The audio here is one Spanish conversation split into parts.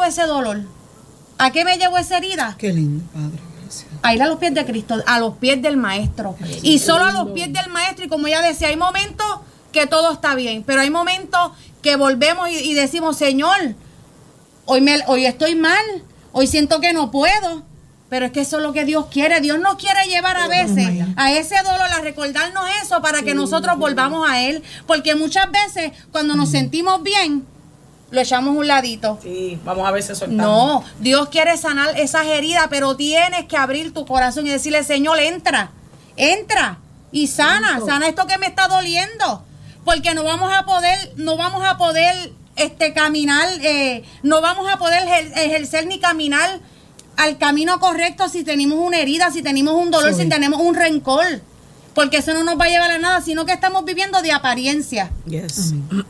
ese dolor? ¿A qué me llevó esa herida? Qué lindo, Padre. Gracias. A ir a los pies de Cristo, a los pies del Maestro. Y solo a los pies del Maestro. Y como ella decía, hay momentos que todo está bien, pero hay momentos que volvemos y decimos, Señor, hoy estoy mal, hoy siento que no puedo. Pero es que eso es lo que Dios quiere. Dios nos quiere llevar a veces a ese dolor, a recordarnos eso para que nosotros volvamos a Él. Porque muchas veces cuando nos sentimos bien, lo echamos a un ladito. Sí, vamos a ver si soltamos. No, Dios quiere sanar esas heridas, pero tienes que abrir tu corazón y decirle, Señor, entra y sana esto que me está doliendo. Porque no vamos a poder caminar, no vamos a poder ejercer ni caminar al camino correcto si tenemos una herida, si tenemos un dolor, si tenemos un rencor, porque eso no nos va a llevar a nada, sino que estamos viviendo de apariencia. Yes.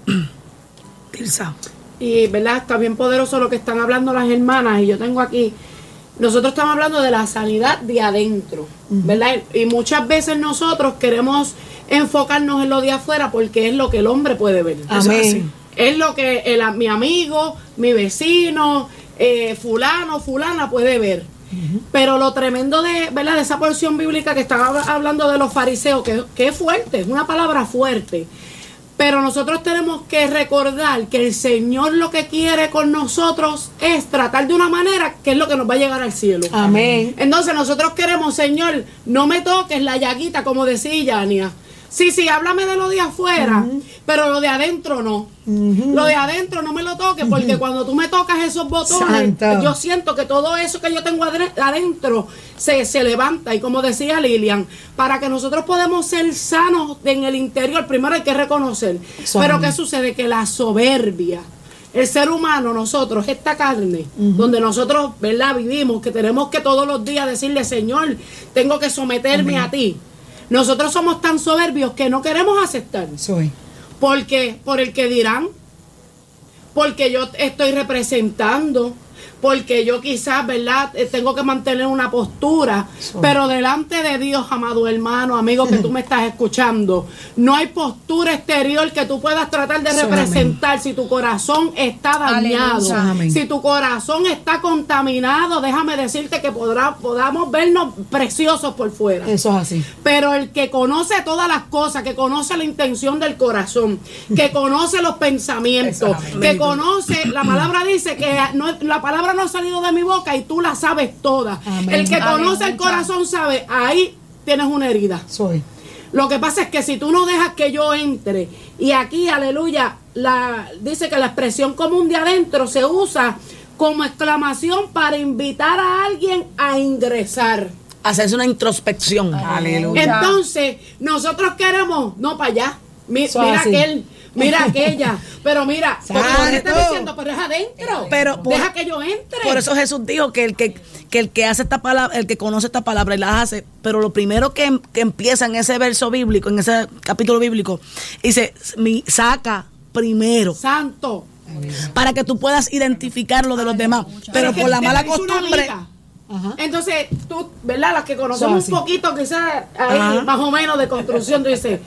Tirsa. Y verdad, está bien poderoso lo que están hablando las hermanas, y yo tengo aquí, nosotros estamos hablando de la sanidad de adentro, ¿verdad? Y muchas veces nosotros queremos enfocarnos en lo de afuera porque es lo que el hombre puede ver. Amén. Es lo que mi amigo, mi vecino, fulano, fulana puede ver. Pero lo tremendo de, ¿verdad?, de esa porción bíblica que estaba hablando de los fariseos, que es fuerte, es una palabra fuerte. Pero nosotros tenemos que recordar que el Señor lo que quiere con nosotros es tratar de una manera que es lo que nos va a llegar al cielo. Amén. Entonces nosotros queremos, Señor, no me toques la llaguita, como decía Yania. Sí, háblame de lo de afuera, pero lo de adentro no. Lo de adentro no me lo toques, porque cuando tú me tocas esos botones, yo siento que todo eso que yo tengo adentro se levanta. Y como decía Lilian, para que nosotros podamos ser sanos en el interior, primero hay que reconocer. Pero ¿qué sucede? Que la soberbia, el ser humano, nosotros, esta carne, donde nosotros, ¿verdad?, vivimos, que tenemos que todos los días decirle, Señor, tengo que someterme a ti. Nosotros somos tan soberbios que no queremos aceptar. Porque por el que dirán, porque yo estoy representando, porque yo quizás, ¿verdad?, tengo que mantener una postura, pero delante de Dios, amado hermano, amigo que tú me estás escuchando, no hay postura exterior que tú puedas tratar de representar si tu corazón está dañado, si tu corazón está contaminado. Déjame decirte que podamos vernos preciosos por fuera. Eso es así. Pero el que conoce todas las cosas, que conoce la intención del corazón, que conoce los pensamientos, que conoce, la palabra dice que la palabra no ha salido de mi boca y tú la sabes toda. El que conoce el corazón sabe, ahí tienes una herida. Lo que pasa es que si tú no dejas que yo entre, y aquí, aleluya, dice que la expresión común de adentro se usa como exclamación para invitar a alguien a ingresar. Hacerse una introspección. Aleluya. Entonces, nosotros queremos, no para allá. Mira aquel, mira aquella, pero mira, porque está diciendo, pero es adentro. Pero deja que yo entre. Por eso Jesús dijo que el que hace esta palabra, el que conoce esta palabra y la hace, pero lo primero que empieza en ese verso bíblico, en ese capítulo bíblico, dice, saca primero. Santo. Para que tú puedas identificar lo de los demás. Pero por la mala costumbre. Entonces, tú, ¿verdad? Las que conocemos un poquito, quizás ahí más o menos de construcción, tú dices,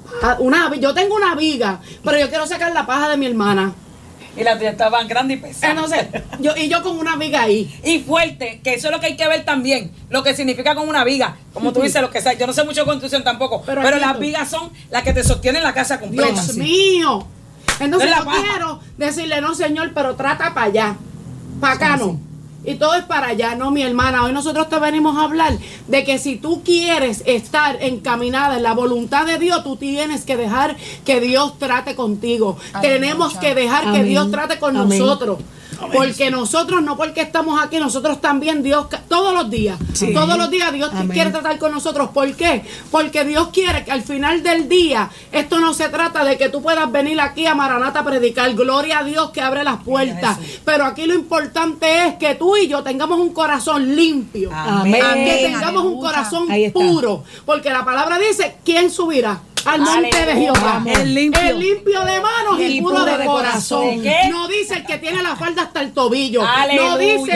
yo tengo una viga, pero yo quiero sacar la paja de mi hermana. Y la tuya estaba grande y pesada. Entonces, yo con una viga ahí. Y fuerte, que eso es lo que hay que ver también, lo que significa con una viga. Como tú dices, lo que sea. Yo no sé mucho de construcción tampoco, pero las vigas son las que te sostienen la casa completa. Dios mío. Entonces yo quiero decirle, no, Señor, pero trata para allá, para acá no. Y todo es para allá, no, mi hermana. Hoy nosotros te venimos a hablar de que si tú quieres estar encaminada en la voluntad de Dios, tú tienes que dejar que Dios trate contigo. Tenemos que dejar que Dios trate con nosotros. Porque nosotros, no porque estamos aquí, nosotros también, Dios, todos los días Dios quiere tratar con nosotros. ¿Por qué? Porque Dios quiere que al final del día, esto no se trata de que tú puedas venir aquí a Maranata a predicar, gloria a Dios que abre las puertas, pero aquí lo importante es que tú y yo tengamos un corazón limpio, que tengamos un corazón puro, porque la palabra dice, ¿quién subirá al monte de Jehová? El limpio de manos y puro de corazón. No dice el que tiene la falda hasta el tobillo. No dice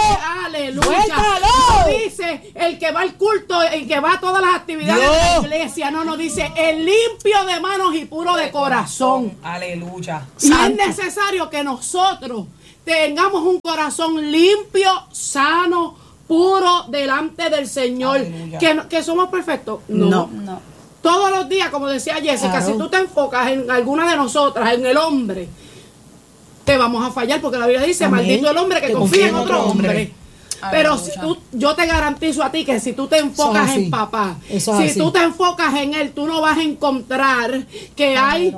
no dice el que va al culto, el que va a todas las actividades de la iglesia. No dice el limpio de manos y puro de corazón. Aleluya. Y es necesario que nosotros tengamos un corazón limpio, sano, puro delante del Señor. ¿Que somos perfectos? No. Todos los días, como decía Jessica, si tú te enfocas en alguna de nosotras, en el hombre, te vamos a fallar, porque la Biblia dice, maldito el hombre que confía en otro hombre. Pero si yo te garantizo a ti que si tú te enfocas en papá, si tú te enfocas en él, tú no vas a encontrar que hay,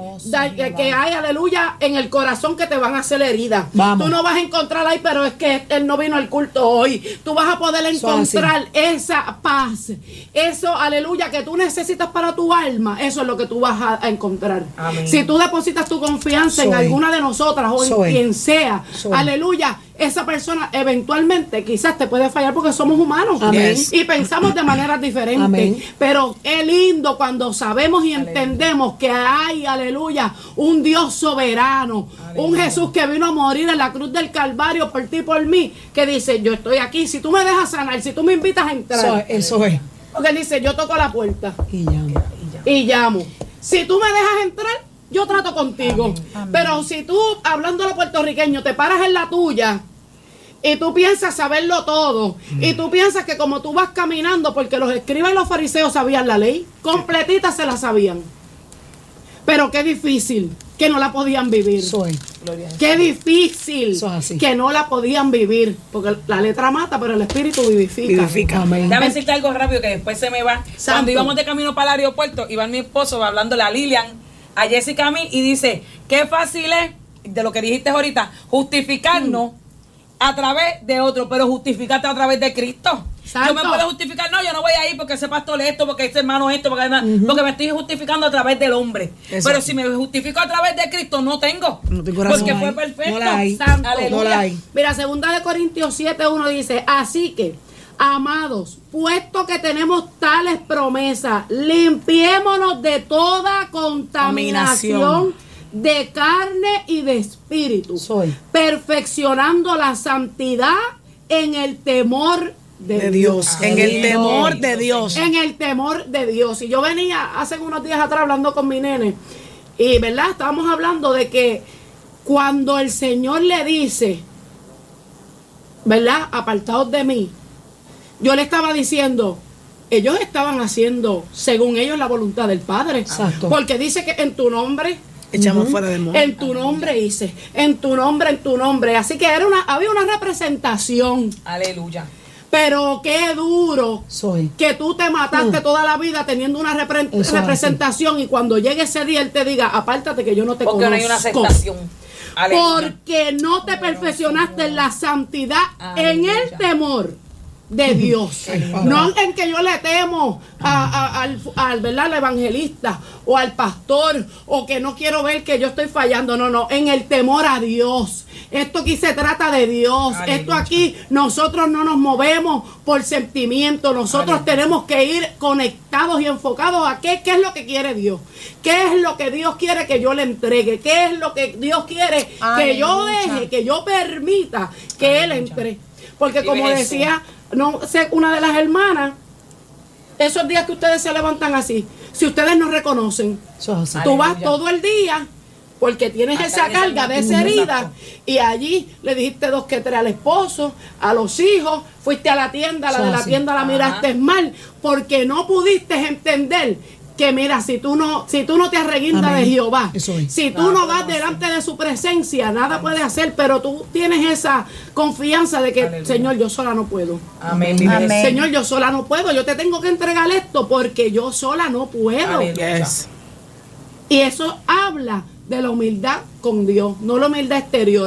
aleluya, en el corazón que te van a hacer heridas. Tú no vas a encontrar ahí, pero es que él no vino al culto hoy. Tú vas a poder encontrar esa paz, eso, aleluya, que tú necesitas para tu alma. Eso es lo que tú vas a encontrar. Amén. Si tú depositas tu confianza en alguna de nosotras o en quien sea, aleluya, esa persona eventualmente quizás te puede fallar porque somos humanos. Amén. Y pensamos de maneras diferentes. Amén. Pero es lindo cuando sabemos y entendemos que hay, aleluya, un Dios soberano, un Jesús que vino a morir en la cruz del Calvario por ti y por mí, que dice, yo estoy aquí, si tú me dejas sanar, si tú me invitas a entrar. Eso es. Porque él dice, yo toco la puerta y llamo. Si tú me dejas entrar, yo trato contigo. Amén. Amén. Pero si tú, hablando de puertorriqueño, te paras en la tuya y tú piensas saberlo todo, y tú piensas que como tú vas caminando, porque los escribas y los fariseos sabían la ley, completita se la sabían. Pero qué difícil que no la podían vivir. Qué difícil que no la podían vivir, porque la letra mata, pero el espíritu vivifica. Amén. Déjame decirte algo rápido que después se me va. Santo. Cuando íbamos de camino para el aeropuerto, iba mi esposo hablándole a Lilian, a Jessica, a mí, y dice, qué fácil es, de lo que dijiste ahorita, justificarnos a través de otro, pero justificarte a través de Cristo. Santo. Yo me puedo justificar, no, yo no voy a ir porque ese pastor esto, porque ese hermano esto, porque me estoy justificando a través del hombre. Exacto. Pero si me justifico a través de Cristo, no tengo porque fue perfecto. Santo. Aleluya. Mira, 2 Corintios 7:1 dice, así que, amados, puesto que tenemos tales promesas, limpiémonos de toda contaminación de carne y de espíritu, perfeccionando la santidad en el temor de Dios. En el temor de Dios. En el temor de Dios. Y yo venía hace unos días atrás hablando con mi nene, y verdad, estábamos hablando de que cuando el Señor le dice, verdad, apartaos de mí, yo le estaba diciendo, ellos estaban haciendo según ellos la voluntad del Padre. Exacto. Porque dice que en tu nombre echamos fuera del mundo. En tu nombre hice, en tu nombre. Así que había una representación. Aleluya. Pero qué duro que tú te mataste toda la vida teniendo una representación, y cuando llegue ese día él te diga, apártate que yo no te conozco. Porque no hay una aceptación. Aleluya. Porque no te perfeccionaste en la santidad, en el temor de Dios. No en que yo le temo al ¿verdad? Al evangelista o al pastor, o que no quiero ver que yo estoy fallando. No, en el temor a Dios. Esto aquí se trata de Dios. Aleluya. Esto aquí nosotros no nos movemos por sentimiento. Nosotros tenemos que ir conectados y enfocados a qué es lo que quiere Dios. ¿Qué es lo que Dios quiere que yo le entregue? ¿Qué es lo que Dios quiere que yo deje, que yo permita que Él entre? Porque como decía, no sé, una de las hermanas, esos días que ustedes se levantan así, si ustedes no reconocen, tú vas todo el día porque tienes esa carga de esa herida, y allí le dijiste 2 que 3 al esposo, a los hijos, fuiste a la tienda, la de la tienda la miraste mal, porque no pudiste entender que mira, si tú no te arreguindas de Jehová, si tú no vas delante de su presencia, nada puedes hacer, pero tú tienes esa confianza de que, aleluya, Señor, yo sola no puedo. Amén. Señor, yo sola no puedo, yo te tengo que entregar esto porque yo sola no puedo. Yes. Y eso habla de la humildad con Dios, no la humildad exterior.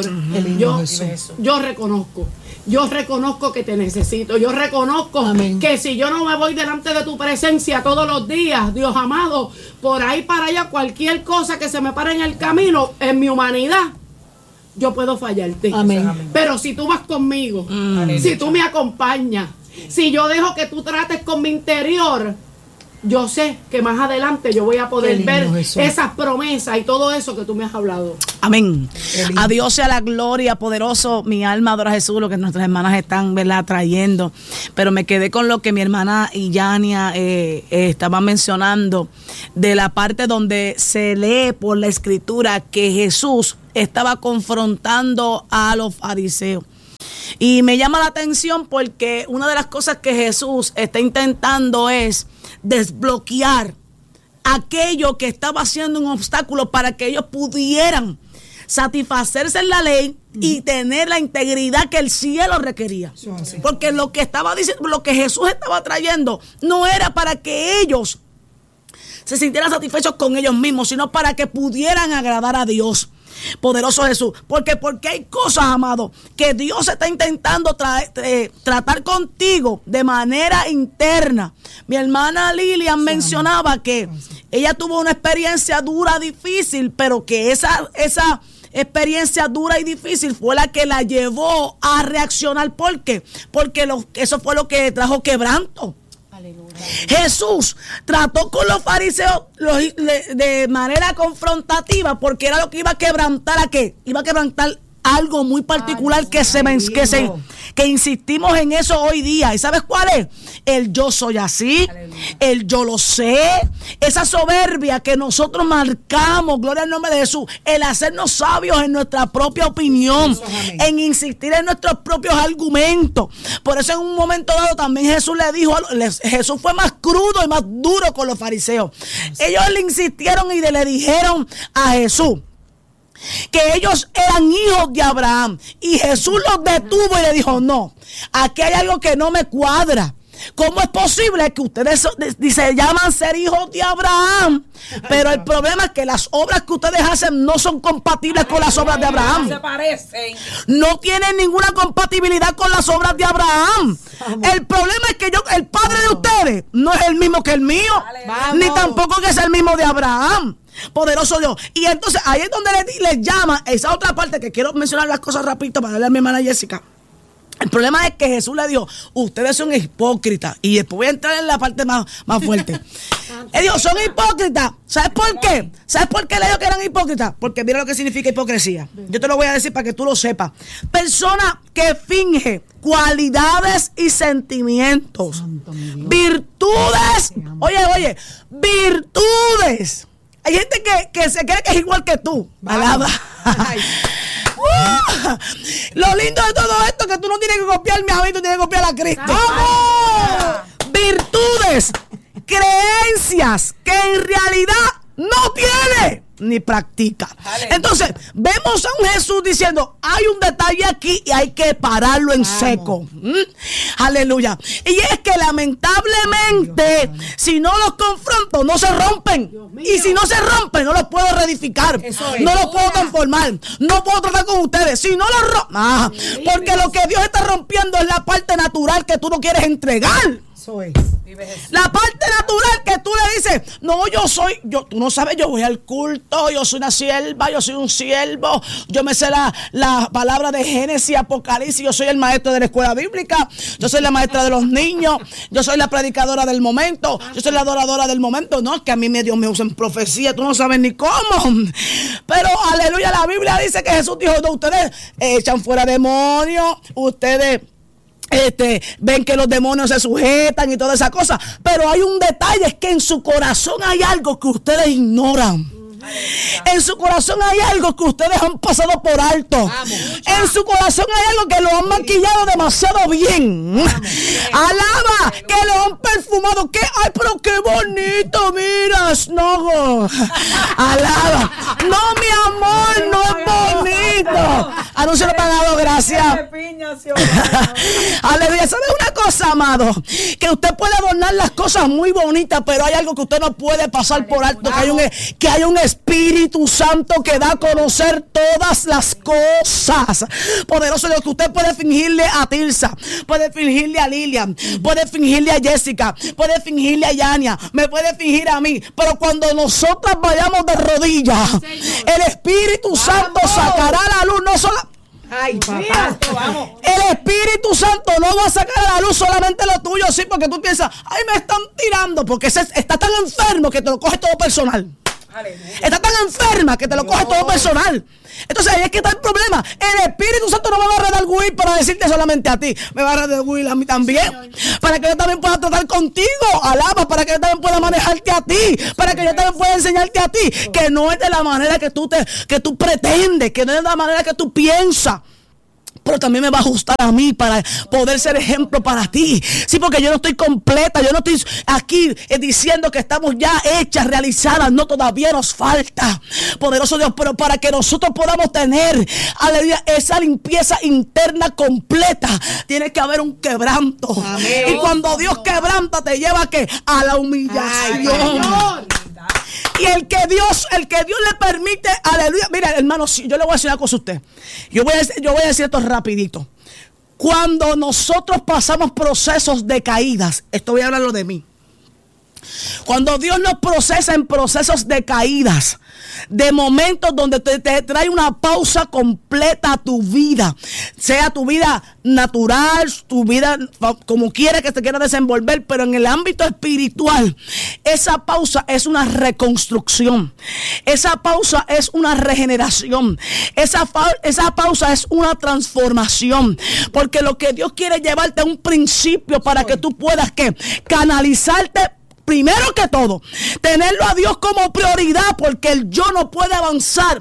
Yo reconozco que te necesito. Yo reconozco, amén, que si yo no me voy delante de tu presencia todos los días, Dios amado, por ahí para allá, cualquier cosa que se me pare en el camino, en mi humanidad, yo puedo fallarte. Amén. Pero si tú vas conmigo, si tú me acompañas, si yo dejo que tú trates con mi interior, yo sé que más adelante yo voy a poder ver esas promesas y todo eso que tú me has hablado. Amén. A Dios sea la gloria, poderoso. Mi alma adora a Jesús, lo que nuestras hermanas están, ¿verdad?, trayendo. Pero me quedé con lo que mi hermana Yania estaba mencionando, de la parte donde se lee por la escritura que Jesús estaba confrontando a los fariseos. Y me llama la atención porque una de las cosas que Jesús está intentando es desbloquear aquello que estaba siendo un obstáculo para que ellos pudieran satisfacerse en la ley y tener la integridad que el cielo requería. Porque lo que estaba diciendo, lo que Jesús estaba trayendo, no era para que ellos se sintieran satisfechos con ellos mismos, sino para que pudieran agradar a Dios. Poderoso Jesús. Porque hay cosas, amado, que Dios está intentando tratar contigo de manera interna. Mi hermana Lilian mencionaba que ella tuvo una experiencia dura, difícil, pero que esa experiencia dura y difícil fue la que la llevó a reaccionar. ¿Por qué? Porque eso fue lo que trajo quebranto. Aleluya. Jesús trató con los fariseos de manera confrontativa porque era lo que iba a quebrantar. ¿A qué? Iba a quebrantar algo muy particular que insistimos en eso hoy día. ¿Y sabes cuál es? El yo soy así, el yo lo sé, esa soberbia que nosotros marcamos, gloria al nombre de Jesús, el hacernos sabios en nuestra propia opinión, en insistir en nuestros propios argumentos. Por eso en un momento dado también Jesús le dijo, Jesús fue más crudo y más duro con los fariseos. Ellos le insistieron y le dijeron a Jesús que ellos eran hijos de Abraham, y Jesús los detuvo y le dijo: no, aquí hay algo que no me cuadra. ¿Cómo es posible que ustedes se llaman ser hijos de Abraham? Pero el problema es que las obras que ustedes hacen no son compatibles con las obras de Abraham. Se parecen. No tienen ninguna compatibilidad con las obras de Abraham. El problema es que el padre de ustedes no es el mismo que el mío, ni tampoco que es el mismo de Abraham. Poderoso Dios. Y entonces ahí es donde les llama esa otra parte que quiero mencionar las cosas rapidito para darle a mi hermana Jessica. El problema es que Jesús le dijo: ustedes son hipócritas. Y después voy a entrar en la parte más fuerte. Él dijo: son hipócritas. ¿Sabes por qué? ¿Sabes por qué le dijo que eran hipócritas? Porque mira lo que significa hipocresía. Yo te lo voy a decir para que tú lo sepas. Persona que finge cualidades y sentimientos, virtudes. Oye, virtudes. Hay gente que se cree que es igual que tú. Alaba. Lo lindo de todo esto es que tú no tienes que copiarme a mí, tú tienes que copiar a Cristo. ¡Vamos! Virtudes, creencias que en realidad no tiene ni practica. Entonces vemos a un Jesús diciendo: hay un detalle aquí y hay que pararlo en seco. Aleluya. Y es que lamentablemente, si no los confronto, no se rompen. Y si no se rompen, no los puedo reedificar, no los puedo transformar, no puedo tratar con ustedes. Si no los rompen, porque lo que Dios está rompiendo es la parte natural que tú no quieres entregar. La parte natural que tú le dices: no, tú no sabes, yo voy al culto, yo soy una sierva, yo soy un siervo, yo me sé la palabra de Génesis, Apocalipsis, yo soy el maestro de la escuela bíblica, yo soy la maestra de los niños, yo soy la predicadora del momento, yo soy la adoradora del momento. No, que a mí Dios me usa en profecía, tú no sabes ni cómo. Pero aleluya, la Biblia dice que Jesús dijo: no, ustedes echan fuera demonios, ustedes ven que los demonios se sujetan y toda esa cosa, pero hay un detalle, es que en su corazón hay algo que ustedes ignoran. En su corazón hay algo que ustedes han pasado por alto. En su corazón hay algo que lo han maquillado demasiado bien. Alaba, que lo han perfumado. Ay, pero qué bonito, mira, Snogo. Alaba. No, mi amor, no es bonito. Anuncio pagado, gracias. Aleluya. ¿Sabe una cosa, amado? Que usted puede adornar las cosas muy bonitas, pero hay algo que usted no puede pasar por alto. Que hay un Espíritu Santo que da a conocer todas las cosas. Poderoso Dios, que usted puede fingirle a Tirsa, puede fingirle a Lilian, puede fingirle a Jessica, puede fingirle a Yania, me puede fingir a mí, pero cuando nosotras vayamos de rodillas, el Espíritu Santo sacará a la luz no solo. Ay, papá, el Espíritu Santo no va a sacar a la luz solamente lo tuyo, sí, porque tú piensas: ay, me están tirando, porque está tan enfermo que te lo coge todo personal. Aleluya. Está tan enferma que te lo coge todo personal. Entonces ahí es que está el problema. El Espíritu Santo no me va a redarguir para decirte solamente a ti, me va a redarguir a mí también, para que yo también pueda tratar contigo. Alaba, para que yo también pueda manejarte a ti, para que yo también pueda enseñarte a ti, que no es de la manera que tú pretendes, que no es de la manera que tú piensas. Pero también me va a ajustar a mí para poder ser ejemplo para ti. Sí, porque yo no estoy completa, yo no estoy aquí diciendo que estamos ya hechas, realizadas. No, todavía nos falta, poderoso Dios. Pero para que nosotros podamos tener, aleluya, esa limpieza interna completa, tiene que haber un quebranto. Amén. Y cuando Dios quebranta, te lleva ¿a qué? A la humillación. Ay, y el que Dios le permite, aleluya. Mira, hermano, yo le voy a decir una cosa a usted. Yo voy a decir esto rapidito. Cuando nosotros pasamos procesos de caídas, esto voy a hablarlo de mí. Cuando Dios nos procesa en procesos de caídas, de momentos donde te trae una pausa completa a tu vida, sea tu vida natural, tu vida como quiera que te quiera desenvolver, pero en el ámbito espiritual, esa pausa es una reconstrucción, esa pausa es una regeneración, esa pausa es una transformación, porque lo que Dios quiere llevarte a un principio para que tú puedas ¿qué? Canalizarte. Primero que todo, tenerlo a Dios como prioridad, porque el yo no puede avanzar.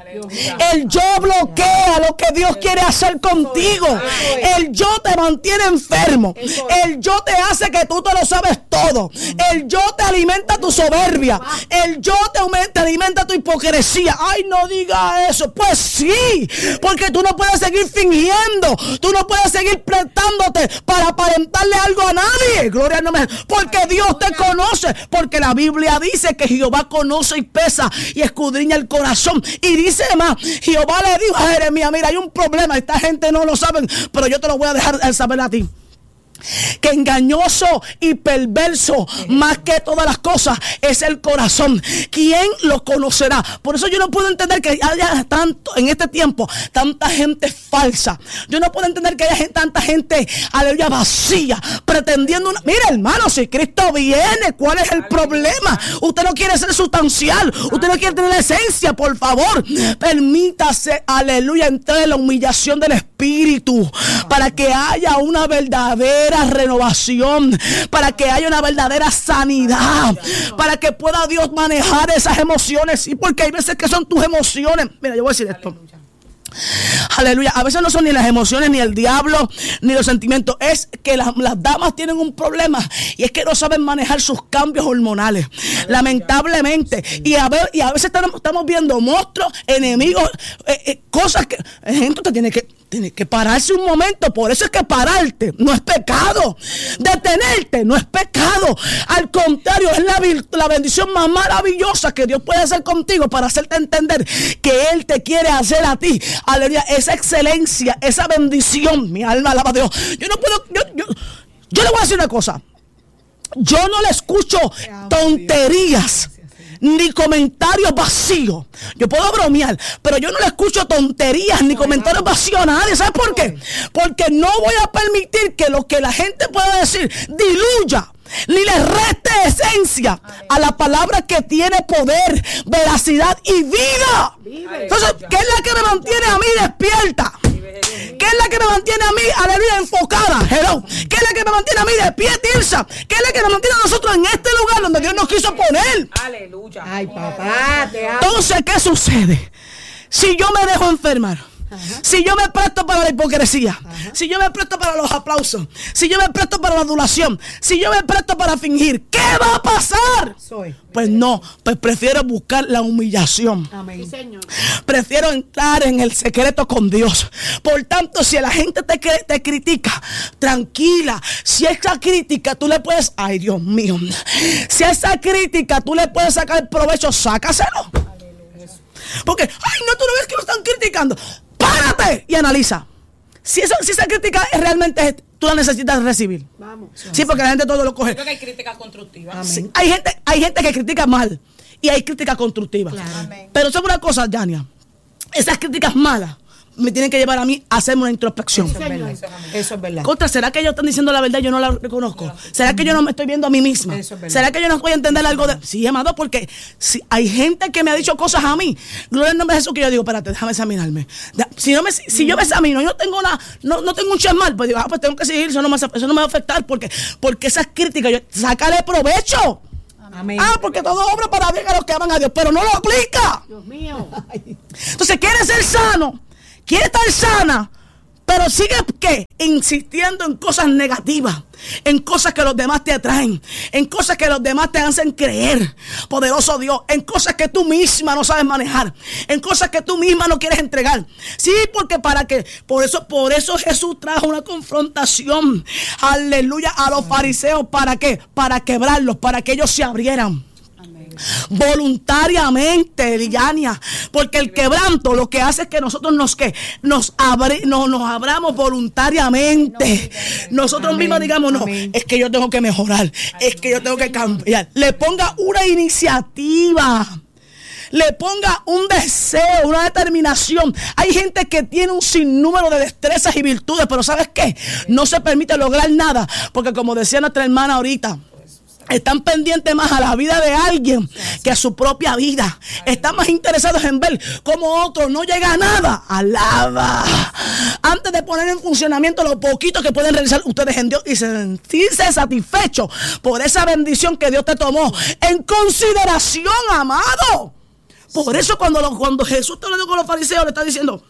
El yo bloquea lo que Dios quiere hacer contigo. El yo te mantiene enfermo. El yo te hace que tú te lo sabes todo. El yo te alimenta tu soberbia. El yo te alimenta tu hipocresía. Ay, no diga eso. Pues sí, porque tú no puedes seguir fingiendo. Tú no puedes seguir prestándote para aparentarle algo a nadie. Gloria al nombre. Porque Dios te conoce. Porque la Biblia dice que Jehová conoce y pesa y escudriña el corazón. Y dice más, Jehová le dijo a Jeremías, mira, hay un problema, esta gente no lo sabe, pero yo te lo voy a dejar saber a ti. Que engañoso y perverso más que todas las cosas es el corazón. ¿Quién lo conocerá? Por eso yo no puedo entender que haya tanto en este tiempo tanta gente falsa. Yo no puedo entender que haya tanta gente, aleluya, vacía, pretendiendo una... Mira, hermano, si Cristo viene, ¿cuál es el problema? Usted no quiere ser sustancial, usted no quiere tener esencia. Por favor, permítase, aleluya, entrar en la humillación del Espíritu para que haya una verdadera renovación, para que haya una verdadera sanidad, para que pueda Dios manejar esas emociones. Y porque hay veces que son tus emociones. Mira, yo voy a decir esto. Aleluya. A veces no son ni las emociones, ni el diablo, ni los sentimientos. Es que las damas tienen un problema, y es que no saben manejar sus cambios hormonales. Lamentablemente. Y a veces estamos viendo monstruos, enemigos, cosas que gente te tiene que pararse un momento. Por eso es que pararte no es pecado. Detenerte no es pecado. Al contrario, es la bendición más maravillosa que Dios puede hacer contigo, para hacerte entender que Él te quiere hacer a ti. Aleluya, esa excelencia, esa bendición. Mi alma alaba a Dios. Yo le voy a decir una cosa. Yo no le escucho tonterías ni comentarios vacíos. Yo puedo bromear, pero yo no le escucho tonterías ni comentarios vacíos a nadie. ¿Sabes por qué? Porque no voy a permitir que lo que la gente pueda decir diluya ni le reste esencia a la palabra que tiene poder, veracidad y vida. Entonces, ¿qué es la que me mantiene a mí despierta? ¿Qué es la que me mantiene a mí, aleluya, enfocada? Hello. ¿Qué es la que me mantiene a mí de pie, Tirsa? ¿Qué es la que nos mantiene a nosotros en este lugar donde Dios nos quiso poner? Aleluya. Ay, papá, te amo. Entonces, ¿qué sucede? Si yo me dejo enfermar, si yo me presto para la hipocresía, si yo me presto para los aplausos, si yo me presto para la adulación, si yo me presto para fingir, ¿qué va a pasar? Pues no, pues prefiero buscar la humillación. Amén. Sí, Señor. Prefiero entrar en el secreto con Dios. Por tanto, si la gente te critica, tranquila. Si esa crítica tú le puedes, ay Dios mío, si a esa crítica tú le puedes sacar provecho, sácaselo. Porque, ay, no, tú no ves que lo están criticando. Párate y analiza. Si esa crítica realmente tú la necesitas recibir. Vamos. Sí, porque la gente todo lo coge. Yo creo que hay críticas constructivas. Sí, hay gente que critica mal y hay críticas constructivas. Claro. Pero ¿sabes una cosa, Yania? Esas críticas malas me tienen que llevar a mí a hacerme una introspección. Eso es verdad. Contra, ¿será que ellos están diciendo la verdad y yo no la reconozco? ¿Será que yo no me estoy viendo a mí misma? ¿Será que yo no voy a entender algo de...? Sí, amado, porque si hay gente que me ha dicho cosas a mí, gloria al nombre de Jesús, que yo digo, espérate, déjame examinarme. Si yo me examino y no tengo no tengo un chismal, pues digo, pues tengo que seguir, eso no me va a afectar, porque esas críticas, sácale provecho. Amén. Porque todo obra para bien a los que aman a Dios, pero no lo aplica. Dios mío. Entonces, quiere ser sano, quiere estar sana, pero sigue, ¿qué? Insistiendo en cosas negativas, en cosas que los demás te atraen, en cosas que los demás te hacen creer, poderoso Dios, en cosas que tú misma no sabes manejar, en cosas que tú misma no quieres entregar. Sí, porque por eso Jesús trajo una confrontación, aleluya, a los fariseos. ¿Para qué? Para quebrarlos, para que ellos se abrieran. Voluntariamente, Liliania, porque el quebranto lo que hace es que nosotros nos abramos voluntariamente. Nosotros mismos digamos, no, es que yo tengo que mejorar, es que yo tengo que cambiar. Le ponga una iniciativa, le ponga un deseo, una determinación. Hay gente que tiene un sinnúmero de destrezas y virtudes, pero ¿sabes qué? No se permite lograr nada, porque como decía nuestra hermana ahorita, están pendientes más a la vida de alguien que a su propia vida. Están más interesados en ver cómo otro no llega a nada. Alaba. Antes de poner en funcionamiento lo poquito que pueden realizar ustedes en Dios y sentirse satisfechos por esa bendición que Dios te tomó en consideración, amado. Por eso cuando Jesús está hablando con los fariseos, le está diciendo,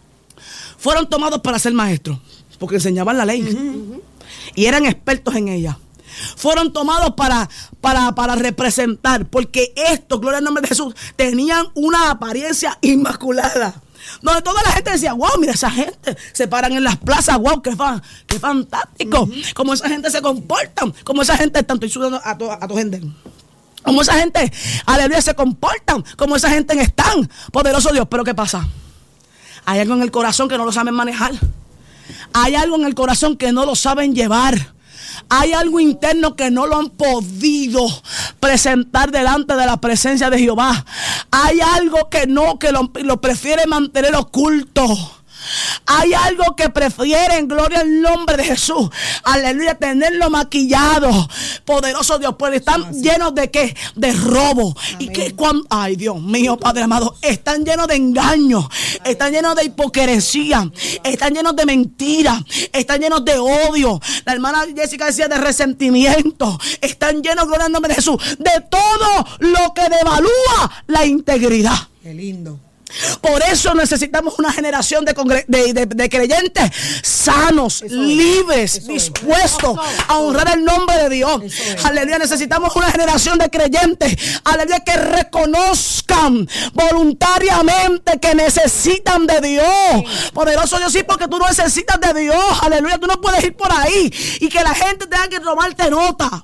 fueron tomados para ser maestros, porque enseñaban la ley y eran expertos en ella. Fueron tomados para representar, porque estos, gloria al nombre de Jesús, tenían una apariencia inmaculada, donde toda la gente decía, wow, mira esa gente, se paran en las plazas, wow, qué fantástico, como esa gente se comportan, como esa gente, tanto estoy sudando a tu gente, como esa gente, aleluya, se comportan, como esa gente están, poderoso Dios. Pero ¿qué pasa? Hay algo en el corazón que no lo saben manejar, hay algo en el corazón que no lo saben llevar. Hay algo interno que no lo han podido presentar delante de la presencia de Jehová. Hay algo que lo prefiere mantener oculto. Hay algo que prefieren, gloria al nombre de Jesús, aleluya, tenerlo maquillado, poderoso Dios, pues están llenos de ¿qué? De robo. Amén. Y que ay Dios mío, Padre amado, están llenos de engaño, están llenos de hipocresía, están llenos de mentira, están llenos de odio. La hermana Jessica decía de resentimiento, están llenos, gloria al nombre de Jesús, de todo lo que devalúa la integridad. Qué lindo. Por eso necesitamos una generación de creyentes sanos, libres, dispuestos a honrar el nombre de Dios. Aleluya, necesitamos una generación de creyentes, aleluya, que reconozcan voluntariamente que necesitan de Dios. Poderoso Dios, sí, porque tú no necesitas de Dios, aleluya, tú no puedes ir por ahí y que la gente tenga que tomarte nota.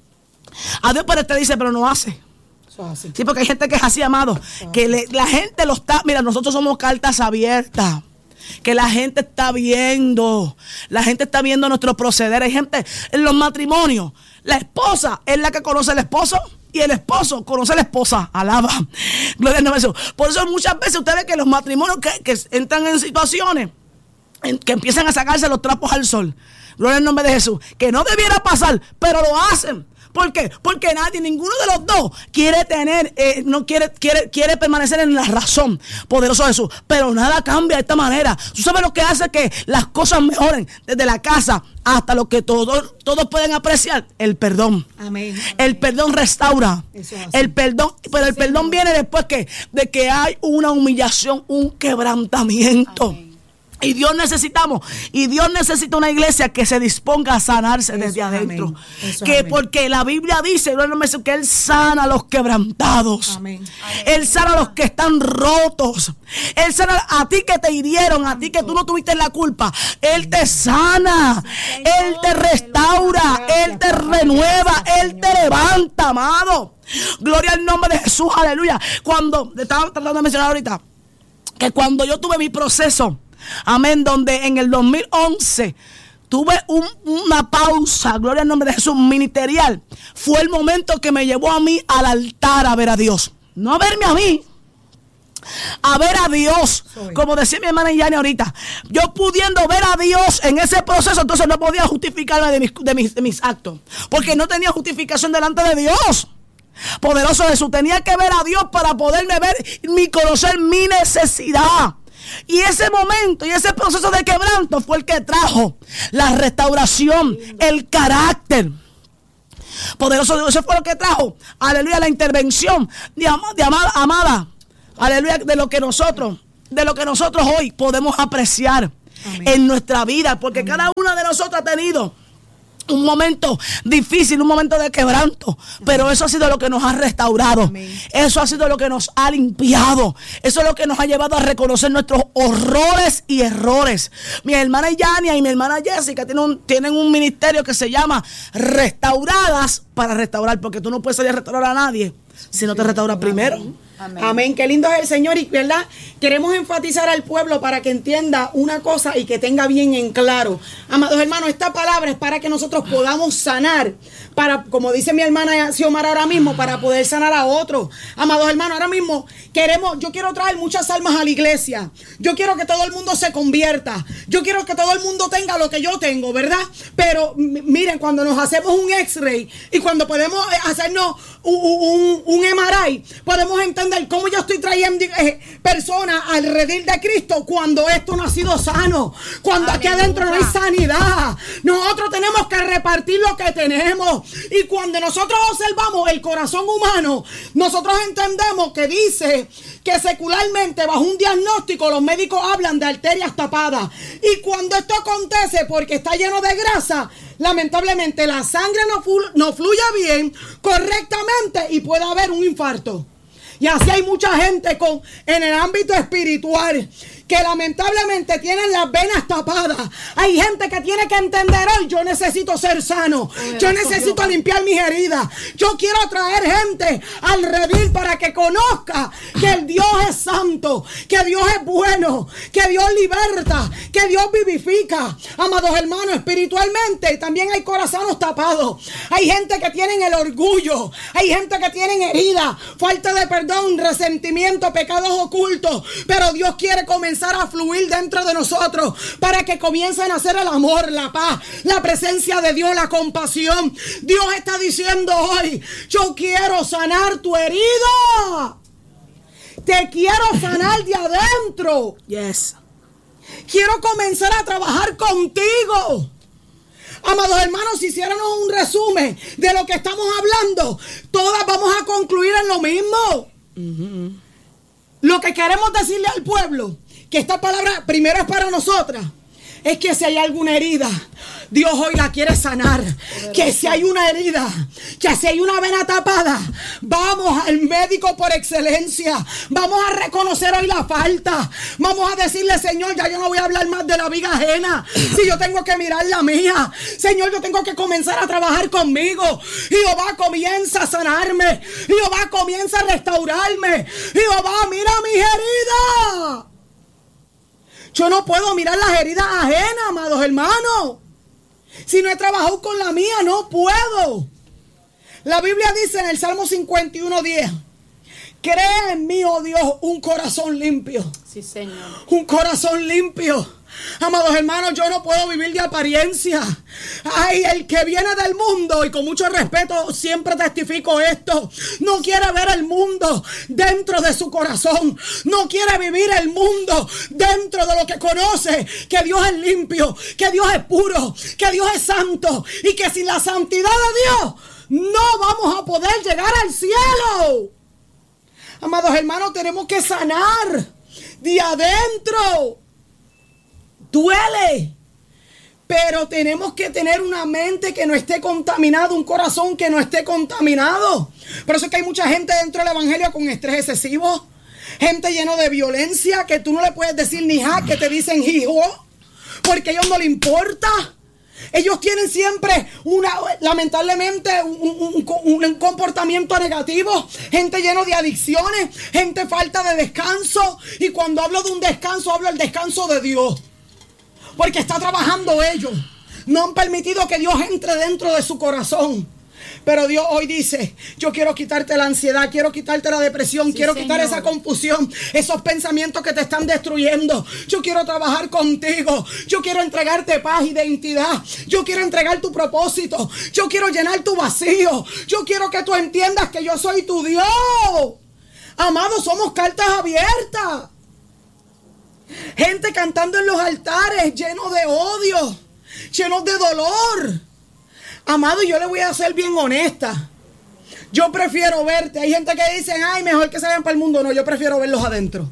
A Dios pero te dice, pero no hace. Sí, porque hay gente que es así, amado, que la gente lo está, mira, nosotros somos cartas abiertas, que la gente está viendo nuestro proceder. Hay gente en los matrimonios, la esposa es la que conoce al esposo y el esposo conoce a la esposa. Alaba, gloria al nombre de Jesús. Por eso muchas veces usted ve que los matrimonios que entran en situaciones que empiezan a sacarse los trapos al sol, gloria al nombre de Jesús, que no debiera pasar, pero lo hacen. ¿Por qué? Porque ninguno de los dos quiere quiere permanecer en la razón, poderoso Jesús. Pero nada cambia de esta manera. ¿Tú sabes lo que hace que las cosas mejoren desde la casa hasta lo que todos pueden apreciar? El perdón. Amén. El perdón restaura. El perdón, pero el perdón viene después de que hay una humillación, un quebrantamiento. Amén. Y Dios necesita una iglesia que se disponga a sanarse desde adentro. Porque la Biblia dice que Él sana a los quebrantados. Amén. Él sana a los que están rotos. Él sana a ti que te hirieron, a ti que tú no tuviste la culpa. Él te sana, Él te restaura, Él te renueva, Él te levanta, amado. Gloria al nombre de Jesús, aleluya. Cuando, estaba tratando de mencionar ahorita, que cuando yo tuve mi proceso, amén, donde en el 2011 tuve una pausa, gloria al nombre de Jesús, ministerial. Fue el momento que me llevó a mí al altar a ver a Dios. No a verme a mí, a ver a Dios, como decía mi hermana Yani ahorita, yo pudiendo ver a Dios en ese proceso, entonces no podía justificarme de mis actos, porque no tenía justificación delante de Dios. Poderoso Jesús, tenía que ver a Dios para poderme ver y conocer mi necesidad. Y ese momento y ese proceso de quebranto fue el que trajo la restauración, el carácter. Poderoso Dios, eso fue lo que trajo, aleluya, la intervención de amada, aleluya, de lo que nosotros hoy podemos apreciar. Amén. En nuestra vida, porque amén, cada una de nosotros ha tenido un momento difícil, un momento de quebranto, pero eso ha sido lo que nos ha restaurado. Amén. Eso ha sido lo que nos ha limpiado. Eso es lo que nos ha llevado a reconocer nuestros horrores y errores. Mi hermana Yania y mi hermana Jessica tienen un ministerio que se llama Restauradas para Restaurar, porque tú no puedes salir a restaurar a nadie si no te restauras primero. Amén. Amén. Qué lindo es el Señor, y verdad, queremos enfatizar al pueblo para que entienda una cosa y que tenga bien en claro. Amados hermanos, esta palabra es para que nosotros podamos sanar, para, como dice mi hermana Xiomara ahora mismo, para poder sanar a otros. Amados hermanos, ahora mismo yo quiero traer muchas almas a la iglesia. Yo quiero que todo el mundo se convierta. Yo quiero que todo el mundo tenga lo que yo tengo, ¿verdad? Pero miren, cuando nos hacemos un X-ray y cuando podemos hacernos un MRI, podemos entender cómo yo estoy trayendo personas al redil de Cristo cuando esto no ha sido sano, cuando aquí adentro no hay sanidad. Nosotros tenemos que repartir lo que tenemos, y cuando nosotros observamos el corazón humano, nosotros entendemos que dice que secularmente, bajo un diagnóstico, los médicos hablan de arterias tapadas, y cuando esto acontece porque está lleno de grasa, lamentablemente la sangre no fluye bien, correctamente, y puede haber un infarto. Y así hay mucha gente en el ámbito espiritual que lamentablemente tienen las venas tapadas. Hay gente que tiene que entender hoy: yo necesito ser sano, yo necesito limpiar mis heridas. Yo quiero traer gente al redil para que conozca que el Dios es santo, que Dios es bueno, que Dios liberta, que Dios vivifica. Amados hermanos, espiritualmente también hay corazones tapados. Hay gente que tienen el orgullo, hay gente que tienen heridas, falta de perdón, resentimiento, pecados ocultos. Pero Dios quiere comenzar a fluir dentro de nosotros para que comiencen a hacer el amor, la paz, la presencia de Dios, la compasión. Dios está diciendo hoy: yo quiero sanar tu herida, te quiero sanar de adentro. Yes. Quiero comenzar a trabajar contigo. Amados hermanos, si hiciéramos un resumen de lo que estamos hablando, todas vamos a concluir en lo mismo. Uh-huh. Lo que queremos decirle al pueblo, que esta palabra primero es para nosotras, es que si hay alguna herida, Dios hoy la quiere sanar. Que si hay una herida, que si hay una vena tapada, vamos al médico por excelencia. Vamos a reconocer hoy la falta. Vamos a decirle: Señor, ya yo no voy a hablar más de la viga ajena. Si yo tengo que mirar la mía, Señor, yo tengo que comenzar a trabajar conmigo. Jehová comienza a sanarme. Jehová comienza a restaurarme. Jehová, mira mis heridas. Yo no puedo mirar las heridas ajenas, amados hermanos. Si no he trabajado con la mía, no puedo. La Biblia dice en el Salmo 51:10: crea en mí, oh Dios, un corazón limpio. Sí, Señor. Un corazón limpio. Amados hermanos, yo no puedo vivir de apariencia. Ay, el que viene del mundo, y con mucho respeto siempre testifico esto, no quiere ver el mundo dentro de su corazón. No quiere vivir el mundo dentro de lo que conoce, que Dios es limpio, que Dios es puro, que Dios es santo, y que sin la santidad de Dios no vamos a poder llegar al cielo. Amados hermanos, tenemos que sanar de adentro. Duele, pero tenemos que tener una mente que no esté contaminada, un corazón que no esté contaminado. Por eso es que hay mucha gente dentro del evangelio con estrés excesivo, gente llena de violencia, que tú no le puedes decir ni ja, que te dicen hijo, porque a ellos no les importa. Ellos tienen siempre lamentablemente un comportamiento negativo, gente llena de adicciones, gente falta de descanso. Y cuando hablo de un descanso, hablo del descanso de Dios, porque está trabajando ellos. No han permitido que Dios entre dentro de su corazón. Pero Dios hoy dice, yo quiero quitarte la ansiedad, quiero quitarte la depresión, quiero quitar esa confusión, esos pensamientos que te están destruyendo. Yo quiero trabajar contigo, yo quiero entregarte paz, identidad, yo quiero entregar tu propósito, yo quiero llenar tu vacío, yo quiero que tú entiendas que yo soy tu Dios. Amados, somos cartas abiertas. Gente cantando en los altares, llenos de odio, llenos de dolor. Amado, yo le voy a ser bien honesta. Yo prefiero verte. Hay gente que dice, ay, mejor que se vayan para el mundo. No, yo prefiero verlos adentro.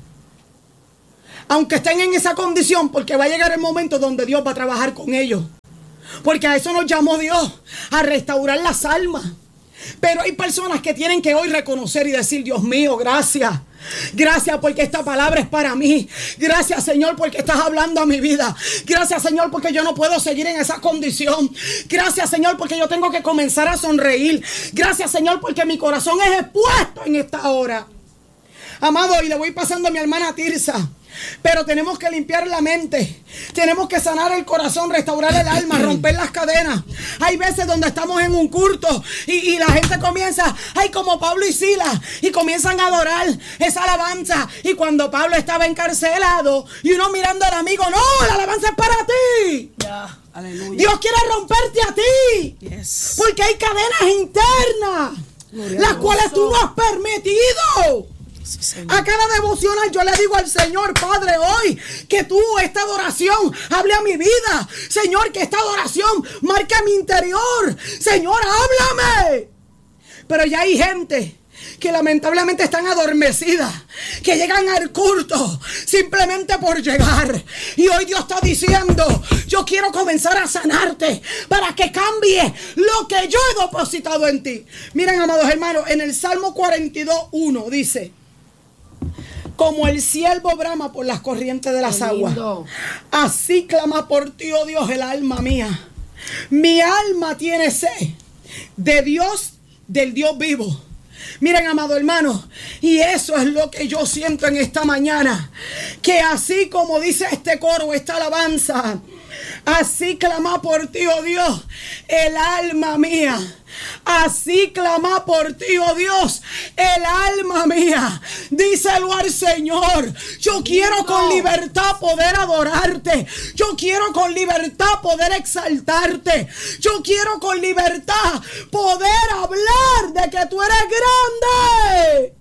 Aunque estén en esa condición, porque va a llegar el momento donde Dios va a trabajar con ellos. Porque a eso nos llamó Dios, a restaurar las almas. Pero hay personas que tienen que hoy reconocer y decir, Dios mío, gracias. Gracias porque esta palabra es para mí. Gracias, Señor, porque estás hablando a mi vida. Gracias, Señor, porque yo no puedo seguir en esa condición. Gracias, Señor, porque yo tengo que comenzar a sonreír. Gracias, Señor, porque mi corazón es expuesto en esta hora. Amado, y le voy pasando a mi hermana Tirsa. Pero tenemos que limpiar la mente, tenemos que sanar el corazón, restaurar el alma, romper las cadenas. Hay veces donde estamos en un culto y la gente comienza, ay, como Pablo y Silas, y comienzan a adorar esa alabanza. Y cuando Pablo estaba encarcelado y uno mirando al amigo, no, la alabanza es para ti. Ya, aleluya. Dios quiere romperte a ti. Yes. Porque hay cadenas internas, las cuales tú no has permitido. Sí, a cada devocional yo le digo al Señor, Padre, hoy que tú esta adoración hable a mi vida. Señor, que esta adoración marque a mi interior. Señor, háblame. Pero ya hay gente que lamentablemente están adormecidas, que llegan al culto simplemente por llegar. Y hoy Dios está diciendo, yo quiero comenzar a sanarte para que cambie lo que yo he depositado en ti. Miren, amados hermanos, en el Salmo 42:1 dice, como el ciervo brama por las corrientes de las aguas, así clama por ti, oh Dios, el alma mía. Mi alma tiene sed de Dios, del Dios vivo. Miren, amado hermano, y eso es lo que yo siento en esta mañana, que así como dice este coro, esta alabanza, así clama por ti, oh Dios, el alma mía. Así clama por ti, oh Dios, el alma mía. Díselo al Señor. Yo quiero con libertad poder adorarte. Yo quiero con libertad poder exaltarte. Yo quiero con libertad poder hablar de que tú eres grande.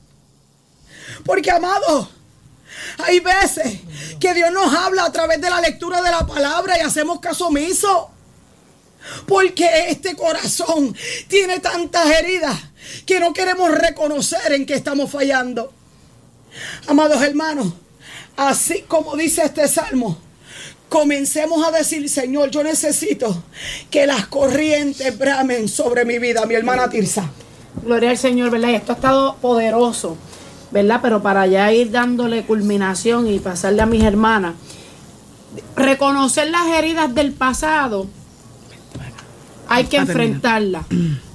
Porque, amado, hay veces que Dios nos habla a través de la lectura de la palabra y hacemos caso omiso. Porque este corazón tiene tantas heridas que no queremos reconocer en que estamos fallando. Amados hermanos, así como dice este salmo, comencemos a decir, Señor, yo necesito que las corrientes bramen sobre mi vida. Mi hermana Tirsa. Gloria al Señor, ¿verdad? Y esto ha estado poderoso, ¿verdad? Pero para ya ir dándole culminación y pasarle a mis hermanas, reconocer las heridas del pasado, hay que enfrentarlas.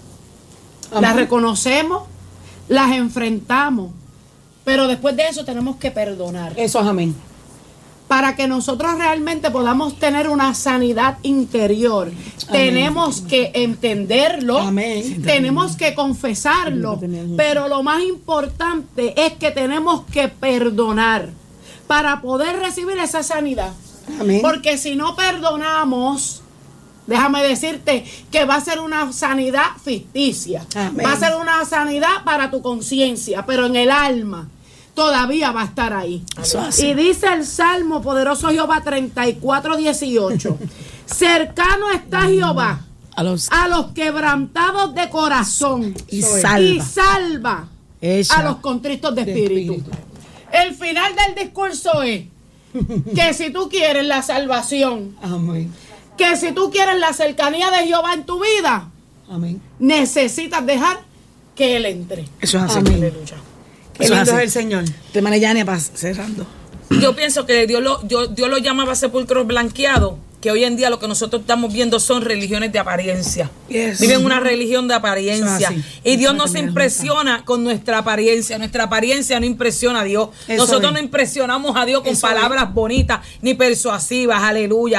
Las reconocemos, las enfrentamos, pero después de eso tenemos que perdonar. Eso es amén. Para que nosotros realmente podamos tener una sanidad interior, amén, tenemos que entenderlo, amén, tenemos que confesarlo, pero lo más importante es que tenemos que perdonar para poder recibir esa sanidad. Amén. Porque si no perdonamos, déjame decirte que va a ser una sanidad ficticia. Amén. Va a ser una sanidad para tu conciencia, pero en el alma todavía va a estar ahí. Y dice el Salmo poderoso Jehová 34:18. Cercano está Jehová a los quebrantados de corazón y salva a los contritos de espíritu. El final del discurso es que si tú quieres la salvación, amén, que si tú quieres la cercanía de Jehová en tu vida, amén, necesitas dejar que Él entre. Eso es así. Aleluya. Qué lindo es el Señor. Te manejane cerrando. Yo pienso que Dios lo llamaba sepulcros blanqueados, que hoy en día lo que nosotros estamos viendo son religiones de apariencia. Yes. Viven una religión de apariencia. Y Dios no se impresiona con nuestra apariencia. Nuestra apariencia no impresiona a Dios. Nosotros no impresionamos a Dios con palabras bonitas ni persuasivas. Aleluya.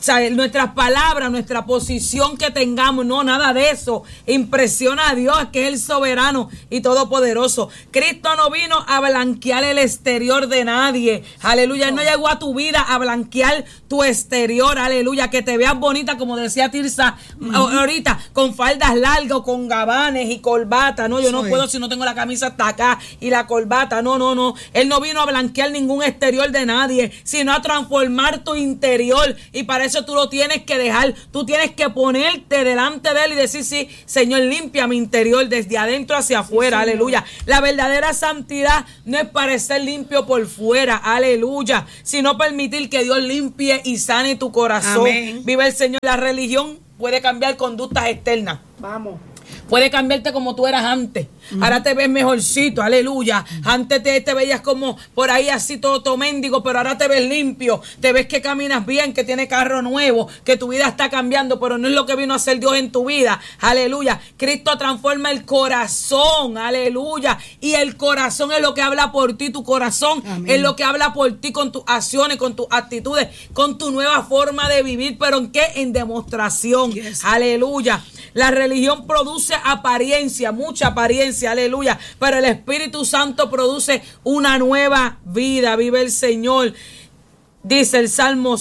nuestras palabras, nuestra posición que tengamos, no, nada de eso. Impresiona a Dios, que es el soberano y todopoderoso. Cristo no vino a blanquear el exterior de nadie. Aleluya. Él no llegó a tu vida a blanquear tu exterior. Aleluya. Que te veas bonita, como decía Tirsa ahorita, con faldas largas, con gabanes y corbata. No, yo no puedo si no tengo la camisa hasta acá y la corbata. No. Él no vino a blanquear ningún exterior de nadie, sino a transformar tu interior. Y para eso tú lo tienes que dejar. Tú tienes que ponerte delante de Él y decir: sí, Señor, limpia mi interior desde adentro hacia afuera. Sí, aleluya. La verdadera santidad no es parecer limpio por fuera, aleluya, sino permitir que Dios limpie y sane tu corazón. Amén. Vive el Señor. La religión puede cambiar conductas externas. Vamos. Puede cambiarte como tú eras antes. Ahora te ves mejorcito, aleluya. Antes te veías como por ahí así todo mendigo, pero ahora te ves limpio. Te ves que caminas bien, que tienes carro nuevo, que tu vida está cambiando, pero no es lo que vino a hacer Dios en tu vida. Aleluya. Cristo transforma el corazón, aleluya. Y el corazón es lo que habla por ti. Tu corazón es lo que habla por ti con tus acciones, con tus actitudes, con tu nueva forma de vivir. ¿Pero en qué? En demostración. Yes. Aleluya. La religión produce apariencia, mucha apariencia, aleluya, pero el Espíritu Santo produce una nueva vida. Vive el Señor. Dice el Salmo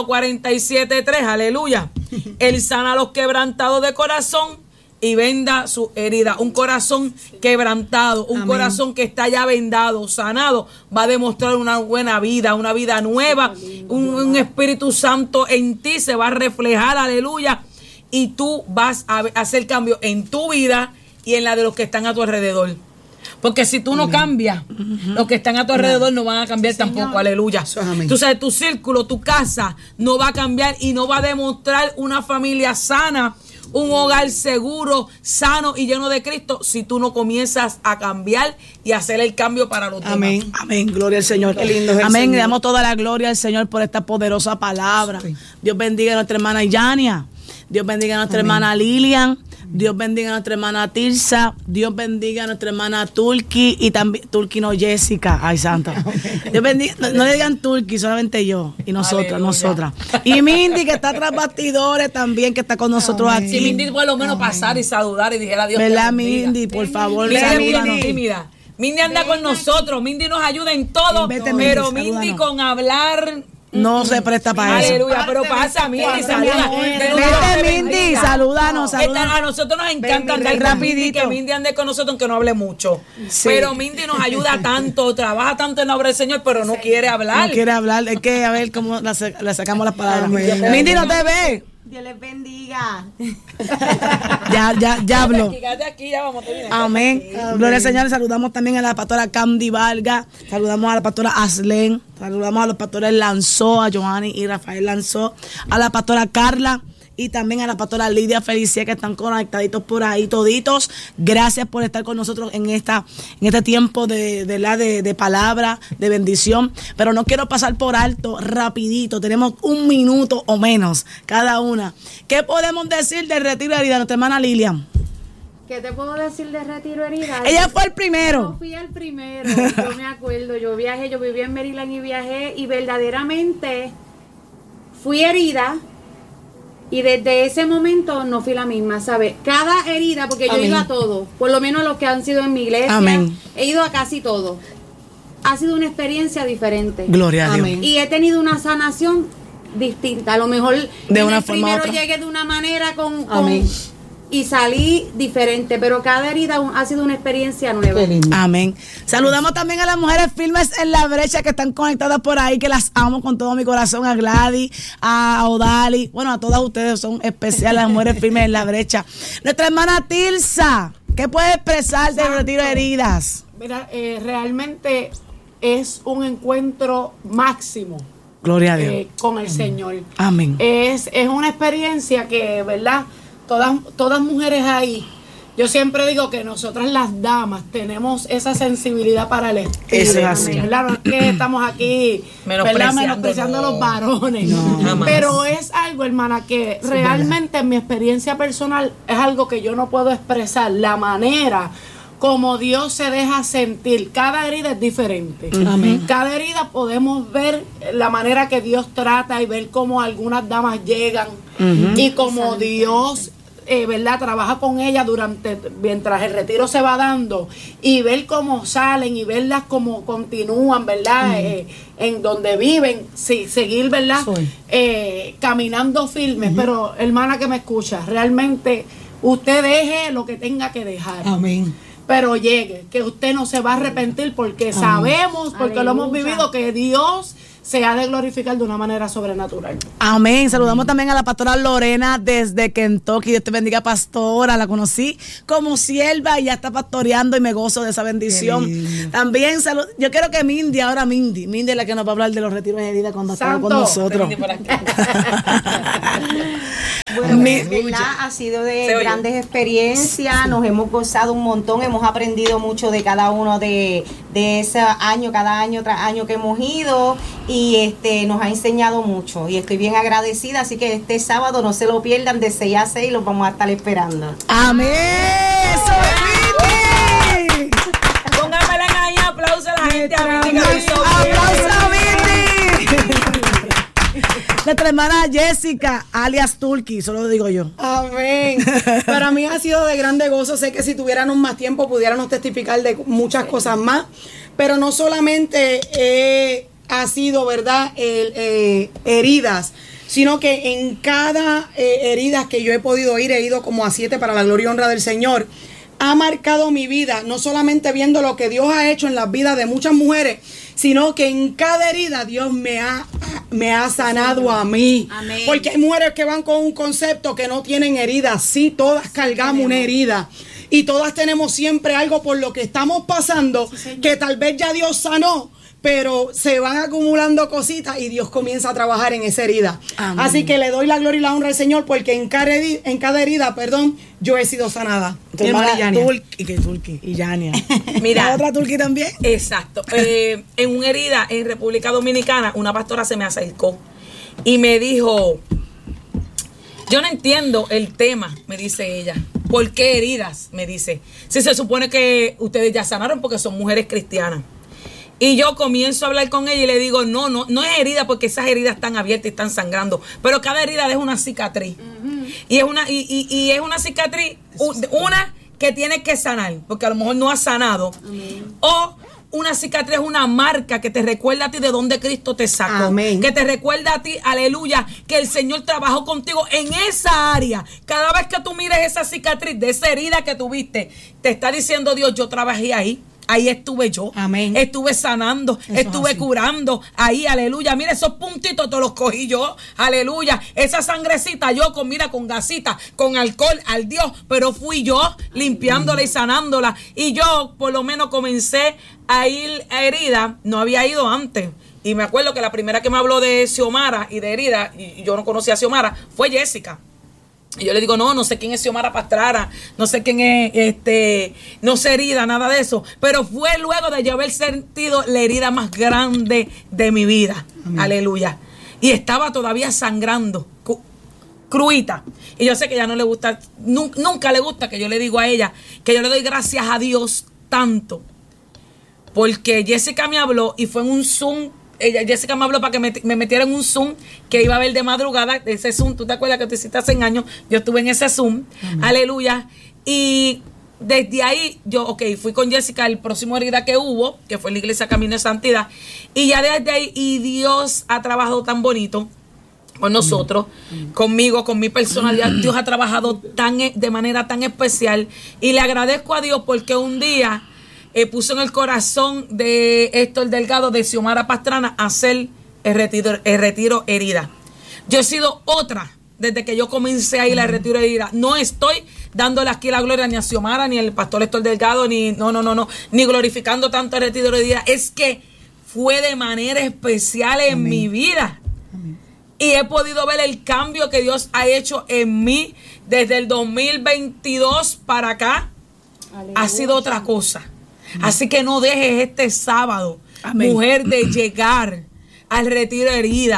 147:3, aleluya. Él sana a los quebrantados de corazón y venda su herida. Un corazón quebrantado, un corazón que está ya vendado, sanado, va a demostrar una buena vida, una vida nueva. Un Espíritu Santo en ti se va a reflejar, aleluya. Y tú vas a hacer cambio en tu vida y en la de los que están a tu alrededor. Porque si tú no cambias, los que están a tu alrededor no van a cambiar tampoco, señor. Aleluya. Tú sabes, tu círculo, tu casa no va a cambiar y no va a demostrar una familia sana, un hogar seguro, sano y lleno de Cristo, si tú no comienzas a cambiar y a hacer el cambio para los demás. Amén, gloria al Señor. Qué lindo es el amén, Señor. Le damos toda la gloria al Señor por esta poderosa palabra. Sí. Dios bendiga a nuestra hermana Yania. Dios bendiga a nuestra hermana Lilian. Dios bendiga a nuestra hermana Tirsa. Dios bendiga a nuestra hermana Turki. Y también, Turki no, Jessica. Ay, santa. Dios bendiga, no le digan Turki, solamente yo. Y nosotras. Y Mindy, que está tras bastidores también, que está con nosotros aquí. Si Mindy por lo menos pasar y saludar y dijera Dios. ¿Verdad, Mindy? Por favor, salúdanos. Mindy anda con nosotros. Mindy nos ayuda en todo. Pero Mindy con hablar... no se presta para eso. Aleluya, pero pasa, Mindy, saluda. Vete, Mindy, salúdanos. A nosotros nos encanta andar rapidito. Que Mindy ande con nosotros, aunque no hable mucho. Sí. Pero Mindy nos ayuda tanto, trabaja tanto en la obra del Señor, pero no quiere hablar. No quiere hablar, es que a ver cómo le sacamos las palabras. Mindy, no te ve. Dios les bendiga. Ya habló. Aquí, ya vamos a terminar. Amén. Gloria al Señor. Saludamos también a la pastora Candy Vargas. Saludamos a la pastora Aslen. Saludamos a los pastores Lanzó, a Johanny y Rafael Lanzó. A la pastora Carla. Y también a la pastora Lidia Felicia, que están conectaditos por ahí toditos. Gracias por estar con nosotros en este tiempo de palabra, de bendición. Pero no quiero pasar por alto, rapidito. Tenemos 1 minuto o menos cada una. ¿Qué podemos decir del retiro de herida, nuestra hermana Lilian? ¿Qué te puedo decir de retiro herida? Ella fue el primero. Yo fui el primero, yo me acuerdo. Yo vivía en Maryland y viajé y verdaderamente fui herida. Y desde ese momento no fui la misma, ¿sabes? Cada herida, porque yo he ido a todo, por lo menos los que han sido en mi iglesia, he ido a casi todo. Ha sido una experiencia diferente. Gloria a Dios. Y he tenido una sanación distinta. A lo mejor de una forma primero llegué de una manera y salí diferente, pero cada herida ha sido una experiencia nueva. Amén. Saludamos también a las mujeres firmes en la brecha que están conectadas por ahí, que las amo con todo mi corazón, a Gladys, a Odali, bueno, a todas ustedes son especiales, las mujeres firmes en la brecha. Nuestra hermana Tirsa, ¿qué puede expresar del retiro de heridas? Mira, realmente es un encuentro máximo. Gloria a Dios. Con el Señor. Amén. Es una experiencia que, ¿verdad? Todas mujeres ahí, yo siempre digo que nosotras las damas tenemos esa sensibilidad para el espíritu. Eso es así. ¿Verdad? No es que estamos aquí menospreciando a los varones. No, pero es algo, hermana, que realmente en mi experiencia personal es algo que yo no puedo expresar. La manera como Dios se deja sentir. Cada herida es diferente. Amén. Cada herida podemos ver la manera que Dios trata y ver cómo algunas damas llegan y como Dios, ¿verdad? Trabaja con ellas mientras el retiro se va dando y ver cómo salen y verlas cómo continúan, ¿verdad? En donde viven, seguir, ¿verdad? Caminando firmes. Pero hermana que me escucha, realmente usted deje lo que tenga que dejar. Amén. Pero llegue, que usted no se va a arrepentir porque sabemos, porque lo hemos vivido, que Dios se ha de glorificar de una manera sobrenatural. Amén. Saludamos también a la pastora Lorena desde Kentucky. Dios te bendiga, pastora. La conocí como sierva y ya está pastoreando y me gozo de esa bendición. También yo quiero que Mindy es la que nos va a hablar de los retiros de herida cuando estaba con nosotros. Bueno, ¿verdad? Ha sido de grandes experiencias, nos hemos gozado un montón, hemos aprendido mucho de cada uno de ese año, cada año tras año que hemos ido y nos ha enseñado mucho y estoy bien agradecida, así que este sábado no se lo pierdan de 6 a 6, los vamos a estar esperando. ¡Amén! ¡Eso es Mindy! Póngamela ahí, aplauso a la gente. ¡Aplauso a Mindy! Nuestra hermana Jessica, alias Turki, solo lo digo yo. Amén. Para mí ha sido de grande gozo. Sé que si tuviéramos más tiempo pudiéramos testificar de muchas cosas más. Pero no solamente ha sido, ¿verdad?, heridas, sino que en cada herida que yo he podido ir, he ido como a 7 para la gloria y honra del Señor. Ha marcado mi vida, no solamente viendo lo que Dios ha hecho en las vidas de muchas mujeres, sino que en cada herida Dios me ha sanado a mí. Amén. Porque hay mujeres que van con un concepto que no tienen heridas. Sí, todas cargamos una herida. Y todas tenemos siempre algo por lo que estamos pasando, que tal vez ya Dios sanó, pero se van acumulando cositas y Dios comienza a trabajar en esa herida. Amén. Así que le doy la gloria y la honra al Señor porque en cada herida, yo he sido sanada. Tu hermana Turki y Yania. Mira. ¿La otra Turki también? Exacto. En una herida en República Dominicana, una pastora se me acercó y me dijo, yo no entiendo el tema, me dice ella. ¿Por qué heridas? Me dice. Si se supone que ustedes ya sanaron porque son mujeres cristianas. Y yo comienzo a hablar con ella y le digo, no es herida porque esas heridas están abiertas y están sangrando. Pero cada herida es una cicatriz. Y es una cicatriz, una que tienes que sanar, porque a lo mejor no has sanado. O una cicatriz es una marca que te recuerda a ti de dónde Cristo te sacó. Amén. Que te recuerda a ti, aleluya, que el Señor trabajó contigo en esa área. Cada vez que tú mires esa cicatriz de esa herida que tuviste, te está diciendo Dios, yo trabajé ahí. Ahí estuve yo. Amén. Estuve sanando, estuve curando. Ahí, aleluya. Mira, esos puntitos te los cogí yo. Aleluya. Esa sangrecita yo con gasita, con alcohol, al Dios. Pero fui yo limpiándola y sanándola. Y yo por lo menos comencé a ir a herida. No había ido antes. Y me acuerdo que la primera que me habló de Xiomara y de herida, y yo no conocía a Xiomara, fue Jessica. Y yo le digo, no sé quién es Xiomara Pastrana, no sé quién es, no sé herida, nada de eso. Pero fue luego de yo haber sentido la herida más grande de mi vida. Amén. Aleluya. Y estaba todavía sangrando, cruita. Y yo sé que ella no le gusta, nunca le gusta que yo le digo a ella, que yo le doy gracias a Dios tanto. Porque Jessica me habló y fue en un Zoom. Jessica me habló para que me metiera en un Zoom que iba a ver de madrugada. Ese Zoom, ¿tú te acuerdas que tú hiciste hace años? Yo estuve en ese Zoom. Amén. Aleluya. Y desde ahí, yo, fui con Jessica el próximo herida que hubo, que fue la iglesia Camino de Santidad. Y ya desde ahí, y Dios ha trabajado tan bonito con nosotros, conmigo, con mi personalidad. Dios ha trabajado de manera tan especial. Y le agradezco a Dios porque un día puso en el corazón de Héctor Delgado, de Xiomara Pastrana, hacer el retiro herida. Yo he sido otra desde que yo comencé a ir al retiro herida. No estoy dándole aquí la gloria ni a Xiomara, ni al pastor Héctor Delgado, ni glorificando tanto el retiro herida. Es que fue de manera especial en mi vida. Amén. Y he podido ver el cambio que Dios ha hecho en mí desde el 2022 para acá. Aleluya. Ha sido otra cosa. Así que no dejes este sábado, amén, mujer, de llegar al retiro herida,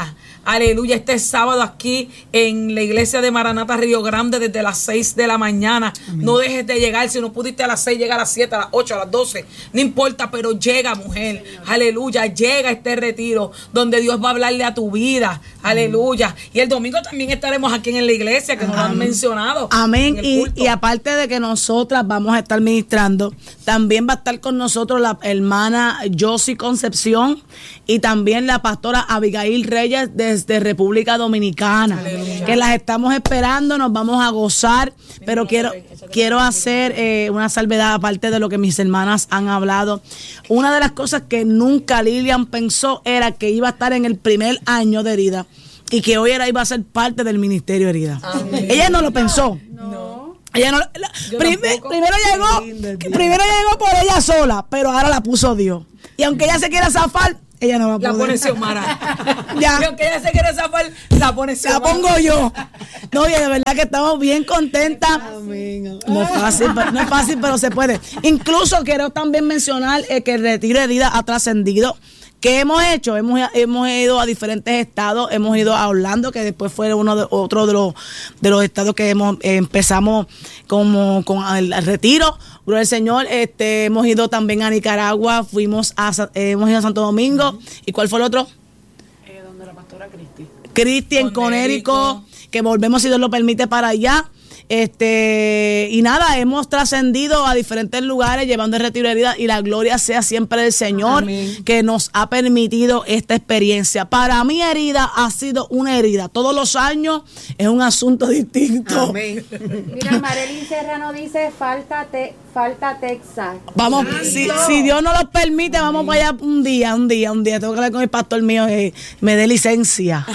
aleluya, este sábado aquí en la iglesia de Maranata Río Grande desde las 6 de la mañana. Amén. No dejes de llegar, si no pudiste a las 6, llega a las 7, a las 8, a las 12, no importa, pero llega, mujer, aleluya, llega este retiro donde Dios va a hablarle a tu vida, aleluya. Y el domingo también estaremos aquí en la iglesia, que nos lo han mencionado. Amén. Y aparte de que nosotras vamos a estar ministrando, también va a estar con nosotros la hermana Josie Concepción y también la pastora Abigail Reyes desde República Dominicana. Aleluya. Que las estamos esperando, nos vamos a gozar, pero quiero hacer una salvedad aparte de lo que mis hermanas han hablado. Una de las cosas que nunca Lilian pensó era que iba a estar en el primer año de herida y que hoy iba a ser parte del ministerio herida. Amén. Ella no lo pensó. No. Ella no, primero llegó por ella sola, pero ahora la puso Dios. Y aunque ella se quiera zafar, ella no va a poder. La pone Xiomara. Ya. Y aunque ella se quiere zafar, la pone Xiomara. La pongo yo. No, y de verdad que estamos bien contentas. Amén. No es fácil, pero se puede. Incluso quiero también mencionar que el retiro de herida ha trascendido. ¿Qué hemos hecho? Hemos ido a diferentes estados, hemos ido a Orlando, que después fue otro de los estados que empezamos con el retiro. Gloria al Señor. Hemos ido también a Nicaragua, hemos ido a Santo Domingo. ¿Y cuál fue el otro? Donde la pastora Cristi en Conérico, que volvemos, si Dios lo permite, para allá. Y nada, hemos trascendido a diferentes lugares llevando el retiro de herida, y la gloria sea siempre del Señor. Amén. Que nos ha permitido esta experiencia. Para mí herida ha sido una herida. Todos los años es un asunto distinto. Amén. Mira, Marilyn Serrano dice, falta Texas. Vamos, si Dios nos lo permite, amén, vamos para allá un día. Tengo que hablar con el pastor mío que me dé licencia.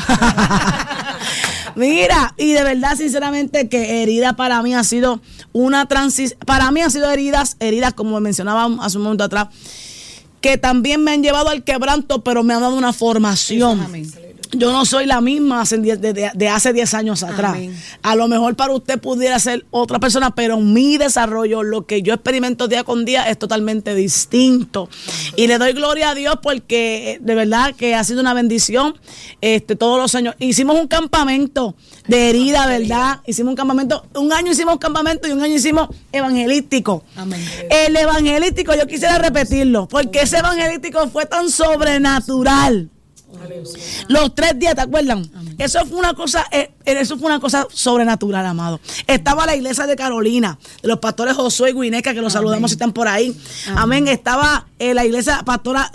Mira, y de verdad, sinceramente, que herida para mí ha sido una transición. Para mí han sido heridas, como mencionaba hace un momento atrás, que también me han llevado al quebranto, pero me han dado una formación. Amén. Yo no soy la misma de hace 10 años atrás. Amén. A lo mejor para usted pudiera ser otra persona, pero mi desarrollo, lo que yo experimento día con día, es totalmente distinto. Amén. Y le doy gloria a Dios porque de verdad que ha sido una bendición. Todos los años hicimos un campamento de herida, ¿verdad? Hicimos un campamento, un año hicimos campamento y un año hicimos evangelístico. Amén. El evangelístico yo quisiera repetirlo, porque ese evangelístico fue tan sobrenatural. Los 3 días, ¿te acuerdan? Amén. Eso fue una cosa sobrenatural, amado. Estaba la iglesia de Carolina, de los pastores Josué y Guineca, que los saludamos si están por ahí. Amén. Estaba la iglesia pastora,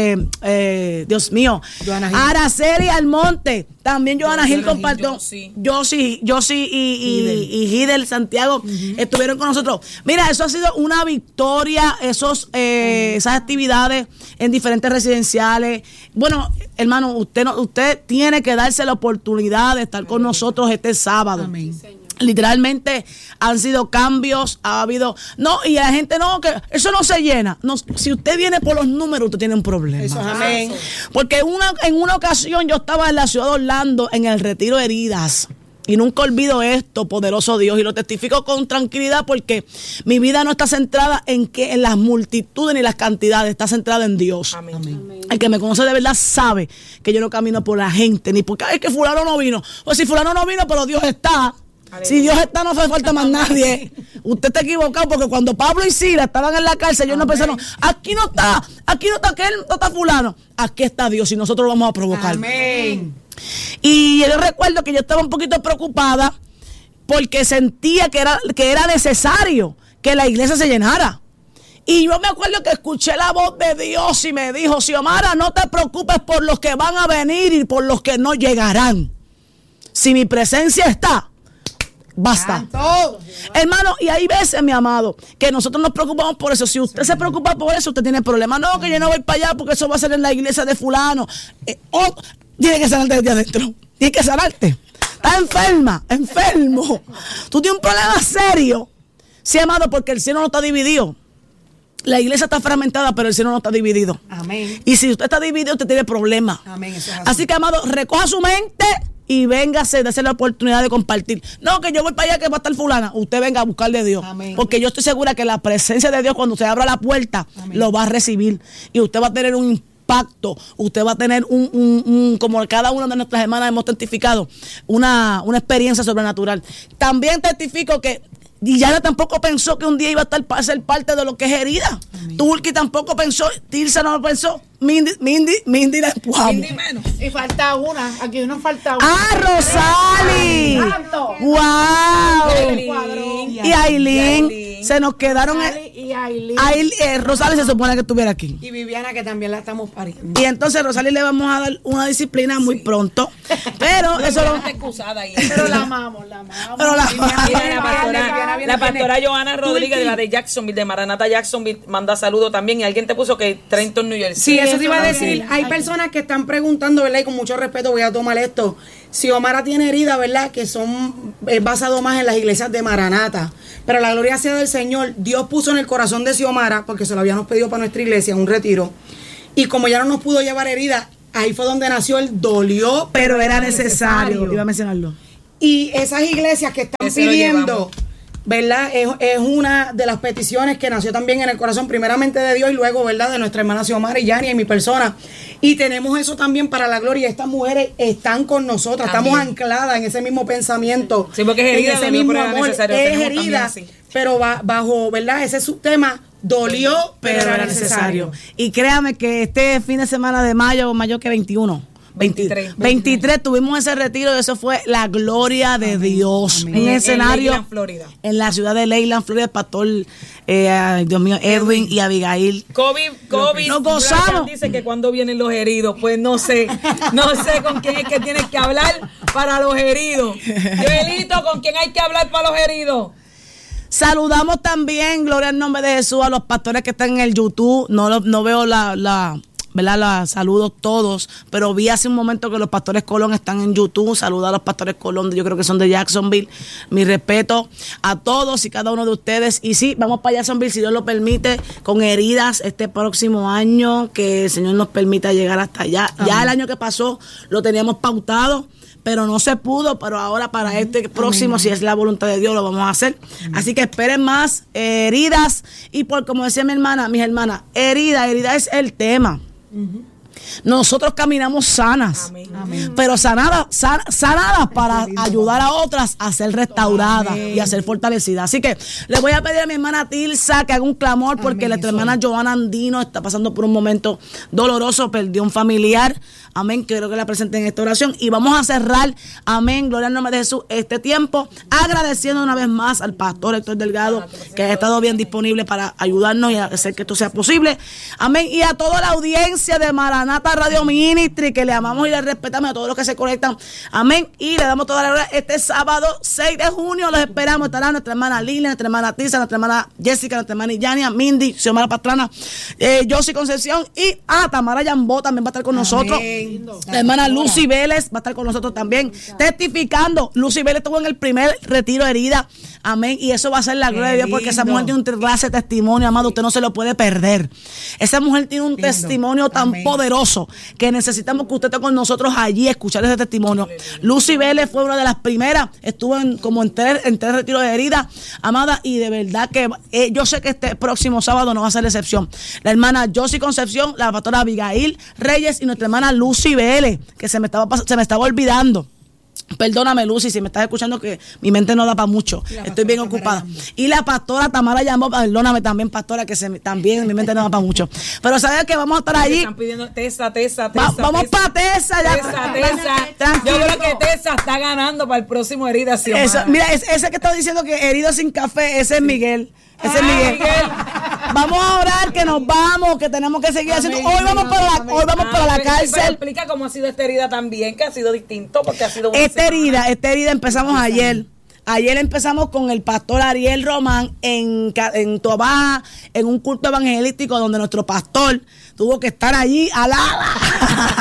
Dios mío, Araceli Almonte. También Johanna Gil compartió. Yo sí y Gidel Santiago estuvieron con nosotros. Mira, eso ha sido una victoria, esas actividades en diferentes residenciales. Bueno, hermano, usted tiene que darse la oportunidad de estar con nosotros este sábado. Amén. Literalmente han sido cambios, ha habido, y la gente que eso no se llena. No, si usted viene por los números, usted tiene un problema. Eso, amén. Porque en una ocasión yo estaba en la ciudad de Orlando en el retiro de heridas. Y nunca olvido esto, poderoso Dios, y lo testifico con tranquilidad porque mi vida no está centrada en las multitudes ni las cantidades, está centrada en Dios. Amén. Amén. El que me conoce de verdad sabe que yo no camino por la gente, ni porque es que fulano no vino. Pues si fulano no vino, pero Dios está. Aleluya. Si Dios está, no hace falta más nadie. Usted está equivocado porque cuando Pablo y Sila estaban en la cárcel, ellos no pensaron, aquí no está aquel, no está fulano. Aquí está Dios y nosotros lo vamos a provocar. Amén. Y yo recuerdo que yo estaba un poquito preocupada porque sentía que era necesario que la iglesia se llenara. Y yo me acuerdo que escuché la voz de Dios y me dijo, Xiomara, no te preocupes por los que van a venir y por los que no llegarán. Si mi presencia está, basta. Hermano, y hay veces, mi amado, que nosotros nos preocupamos por eso. Si usted se preocupa por eso, usted tiene problemas. No, que yo no voy para allá porque eso va a ser en la iglesia de fulano. Tiene que sanarte desde adentro. Tiene que sanarte. Estás enfermo. Tú tienes un problema serio. Sí, amado, porque el cielo no está dividido. La iglesia está fragmentada, pero el cielo no está dividido. Amén. Y si usted está dividido, usted tiene problemas. Amén. Eso es así que, amado, recoja su mente y véngase, dése la oportunidad de compartir. No, que yo voy para allá que va a estar fulana. Usted venga a buscar de Dios. Amén. Porque yo estoy segura que la presencia de Dios, cuando se abra la puerta, amén, lo va a recibir. Y usted va a tener un pacto, usted va a tener como cada una de nuestras hermanas hemos testificado, una experiencia sobrenatural. También testifico que Diana tampoco pensó que un día iba a ser parte de lo que es herida. Turki tampoco pensó, Tirsa no lo pensó, Mindy la empujamos. Mindy menos. Y falta una, aquí nos falta una. Rosali. ¡Wow! Y Aileen. Se nos quedaron. Y Aileen. Rosali se supone que estuviera aquí. Y Viviana, que también la estamos pariendo. Y entonces Rosali le vamos a dar una disciplina muy pronto. Pero eso lo. Pero la amamos. Pero la pastora Johanna Rodríguez de la de Jacksonville, de Maranata Jacksonville, manda saludos también. Y alguien te puso que Trenton, New York. Sí, eso te iba a decir. Hay personas que están preguntando, ¿verdad? Y con mucho respeto voy a tomar esto. Xiomara tiene heridas, ¿verdad? Que son basados más en las iglesias de Maranata. Pero la gloria sea del Señor. Dios puso en el corazón de Xiomara, porque se lo habíamos pedido para nuestra iglesia, un retiro. Y como ya no nos pudo llevar heridas, ahí fue donde nació el dolió, pero era necesario. Iba a mencionarlo. Y esas iglesias que están pidiendo, ¿verdad? Es una de las peticiones que nació también en el corazón, primeramente de Dios y luego, ¿verdad?, de nuestra hermana Xiomara y Yani y mi persona. Y tenemos eso también para la gloria. Estas mujeres están con nosotras, también. Estamos ancladas en ese mismo pensamiento. Sí, porque es herida, en ese mismo amor. Es tenemos herida, pero bajo, ¿verdad?, ese subtema. Dolió, pero era necesario. Y créame que este fin de semana de mayo que 21. 23 tuvimos ese retiro y eso fue la gloria de Dios. En el escenario Leyland, Florida. En la ciudad de Leyland, Florida, el pastor Dios mío, Edwin y Abigail. COVID nos gozamos. Dice que cuando vienen los heridos, pues no sé con quién es que tienes que hablar para los heridos. Joelito, ¿con quién hay que hablar para los heridos? Saludamos también, gloria al nombre de Jesús, a los pastores que están en el YouTube. No veo ¿verdad? Los saludos todos, pero vi hace un momento que los pastores Colón están en YouTube. Saludos a los pastores Colón, yo creo que son de Jacksonville. Mi respeto a todos y cada uno de ustedes. Y sí, vamos para Jacksonville, si Dios lo permite, con heridas este próximo año, que el Señor nos permita llegar hasta allá. Amén. Ya el año que pasó lo teníamos pautado, pero no se pudo, pero ahora para este próximo, si es la voluntad de Dios, lo vamos a hacer. Así que esperen más heridas. Y como decía mis hermanas, herida es el tema. Nosotros caminamos sanas, amén, pero sanadas para ayudar a otras a ser restauradas y a ser fortalecidas. Así que le voy a pedir a mi hermana Tirsa que haga un clamor porque nuestra hermana Johanna Andino está pasando por un momento doloroso, perdió un familiar. Amén, quiero que la presenten en esta oración y vamos a cerrar, amén, gloria al nombre de Jesús, este tiempo, agradeciendo una vez más al pastor Héctor Delgado, que ha estado bien disponible para ayudarnos y hacer que esto sea posible, amén, y a toda la audiencia de Maranata Radio Ministry, que le amamos y le respetamos, a todos los que se conectan, amén, y le damos toda la gloria. Este sábado 6 de junio los esperamos, estará nuestra hermana Lilian, nuestra hermana Tirsa, nuestra hermana Jessica, nuestra hermana Yania, Mindy, Xiomara Pastrana, Josie Concepción y Tamara Yambó también va a estar con nosotros. La hermana Lucy Vélez va a estar con nosotros también, testificando. Lucy Vélez estuvo en el primer retiro de herida, amén, y eso va a ser la gloria de Dios, porque esa mujer tiene un clase de testimonio, amado, usted no se lo puede perder. Esa mujer tiene un testimonio tan poderoso que necesitamos que usted esté con nosotros allí, escuchar ese testimonio. Lucy Vélez fue una de las primeras, estuvo en tres retiros de herida, amada, y de verdad que yo sé que este próximo sábado no va a ser la excepción. La hermana Josie Concepción, la pastora Abigail Reyes y nuestra hermana Lucy Vélez, que se me estaba olvidando. Perdóname, Lucy, si me estás escuchando, que mi mente no da para mucho. Estoy bien ocupada. Y la pastora Tamara Yambó, perdóname también, pastora, que también mi mente no da para mucho. Pero sabes que vamos a estar allí. Están pidiendo Tessa. Vamos para Tessa. Tessa. Yo creo que Tessa está ganando para el próximo herida. Mira, ese que está diciendo que herido sin café, ese es Miguel. Ese es Miguel. Vamos a orar que nos vamos, que tenemos que seguir haciendo. Hoy vamos para la cárcel. Pero explica cómo ha sido esta herida también, que ha sido distinto, porque ha sido esta herida empezamos ayer. Ayer empezamos con el pastor Ariel Román en Tobaja, en un culto evangelístico donde nuestro pastor tuvo que estar allí alaba.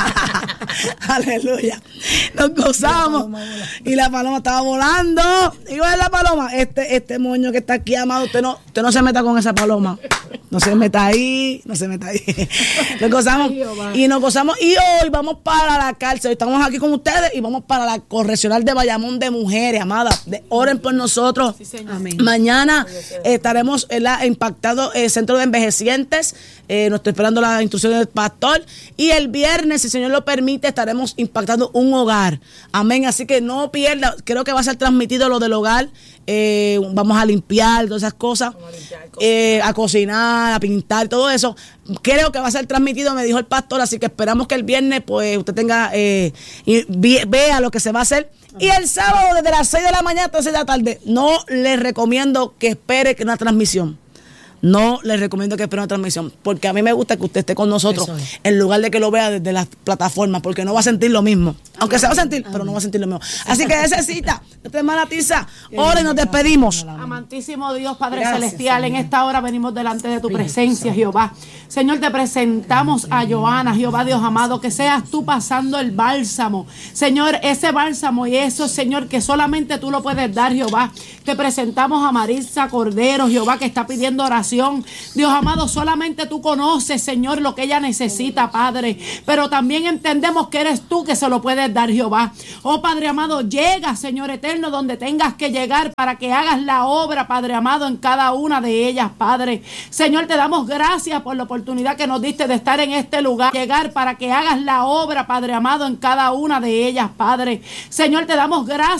Aleluya. Nos gozamos. Y la paloma estaba volando. iba a la paloma. Este moño que está aquí, amado, usted no se meta con esa paloma. No se meta ahí. Nos gozamos. Y nos gozamos. Y hoy vamos para la cárcel. Estamos aquí con ustedes y vamos para la correccional de Bayamón de mujeres, amadas. Oren por nosotros. Sí, señor. Amén. Mañana estaremos impactando el centro de envejecientes. Nos estoy esperando la instrucción del pastor. Y el viernes, si el Señor lo permite, estaremos impactando un hogar. Amén. Así que no pierda. Creo que va a ser transmitido lo del hogar. Vamos a limpiar todas esas cosas. A cocinar, a pintar, todo eso. Creo que va a ser transmitido, me dijo el pastor. Así que esperamos que el viernes pues usted tenga vea lo que se va a hacer. Y el sábado desde las 6 de la mañana hasta las 6 de la tarde, no les recomiendo que espere una transmisión. No les recomiendo que espere una transmisión, porque a mí me gusta que usted esté con nosotros en lugar de que lo vea desde las plataformas, porque no va a sentir lo mismo. Aunque se va a sentir, pero no va a sentir lo mismo. Así que necesita, esta hermana Tirsa, ahora y nos despedimos. Amantísimo Dios, Padre Celestial, en esta hora venimos delante de tu presencia, Jehová. Señor, te presentamos a Joana, Jehová Dios amado, que seas tú pasando el bálsamo. Señor, ese bálsamo y eso, Señor, que solamente tú lo puedes dar, Jehová. Te presentamos a Maritza Cordero, Jehová, que está pidiendo oración. Dios amado, solamente tú conoces, Señor, lo que ella necesita, Padre. Pero también entendemos que eres tú que se lo puedes dar, Jehová. Oh, Padre amado, llega, Señor eterno, donde tengas que llegar para que hagas la obra, Padre amado, en cada una de ellas, Padre. Señor, te damos gracias por la oportunidad que nos diste de estar en este lugar, llegar para que hagas la obra, Padre amado, en cada una de ellas, Padre. Señor, te damos gracias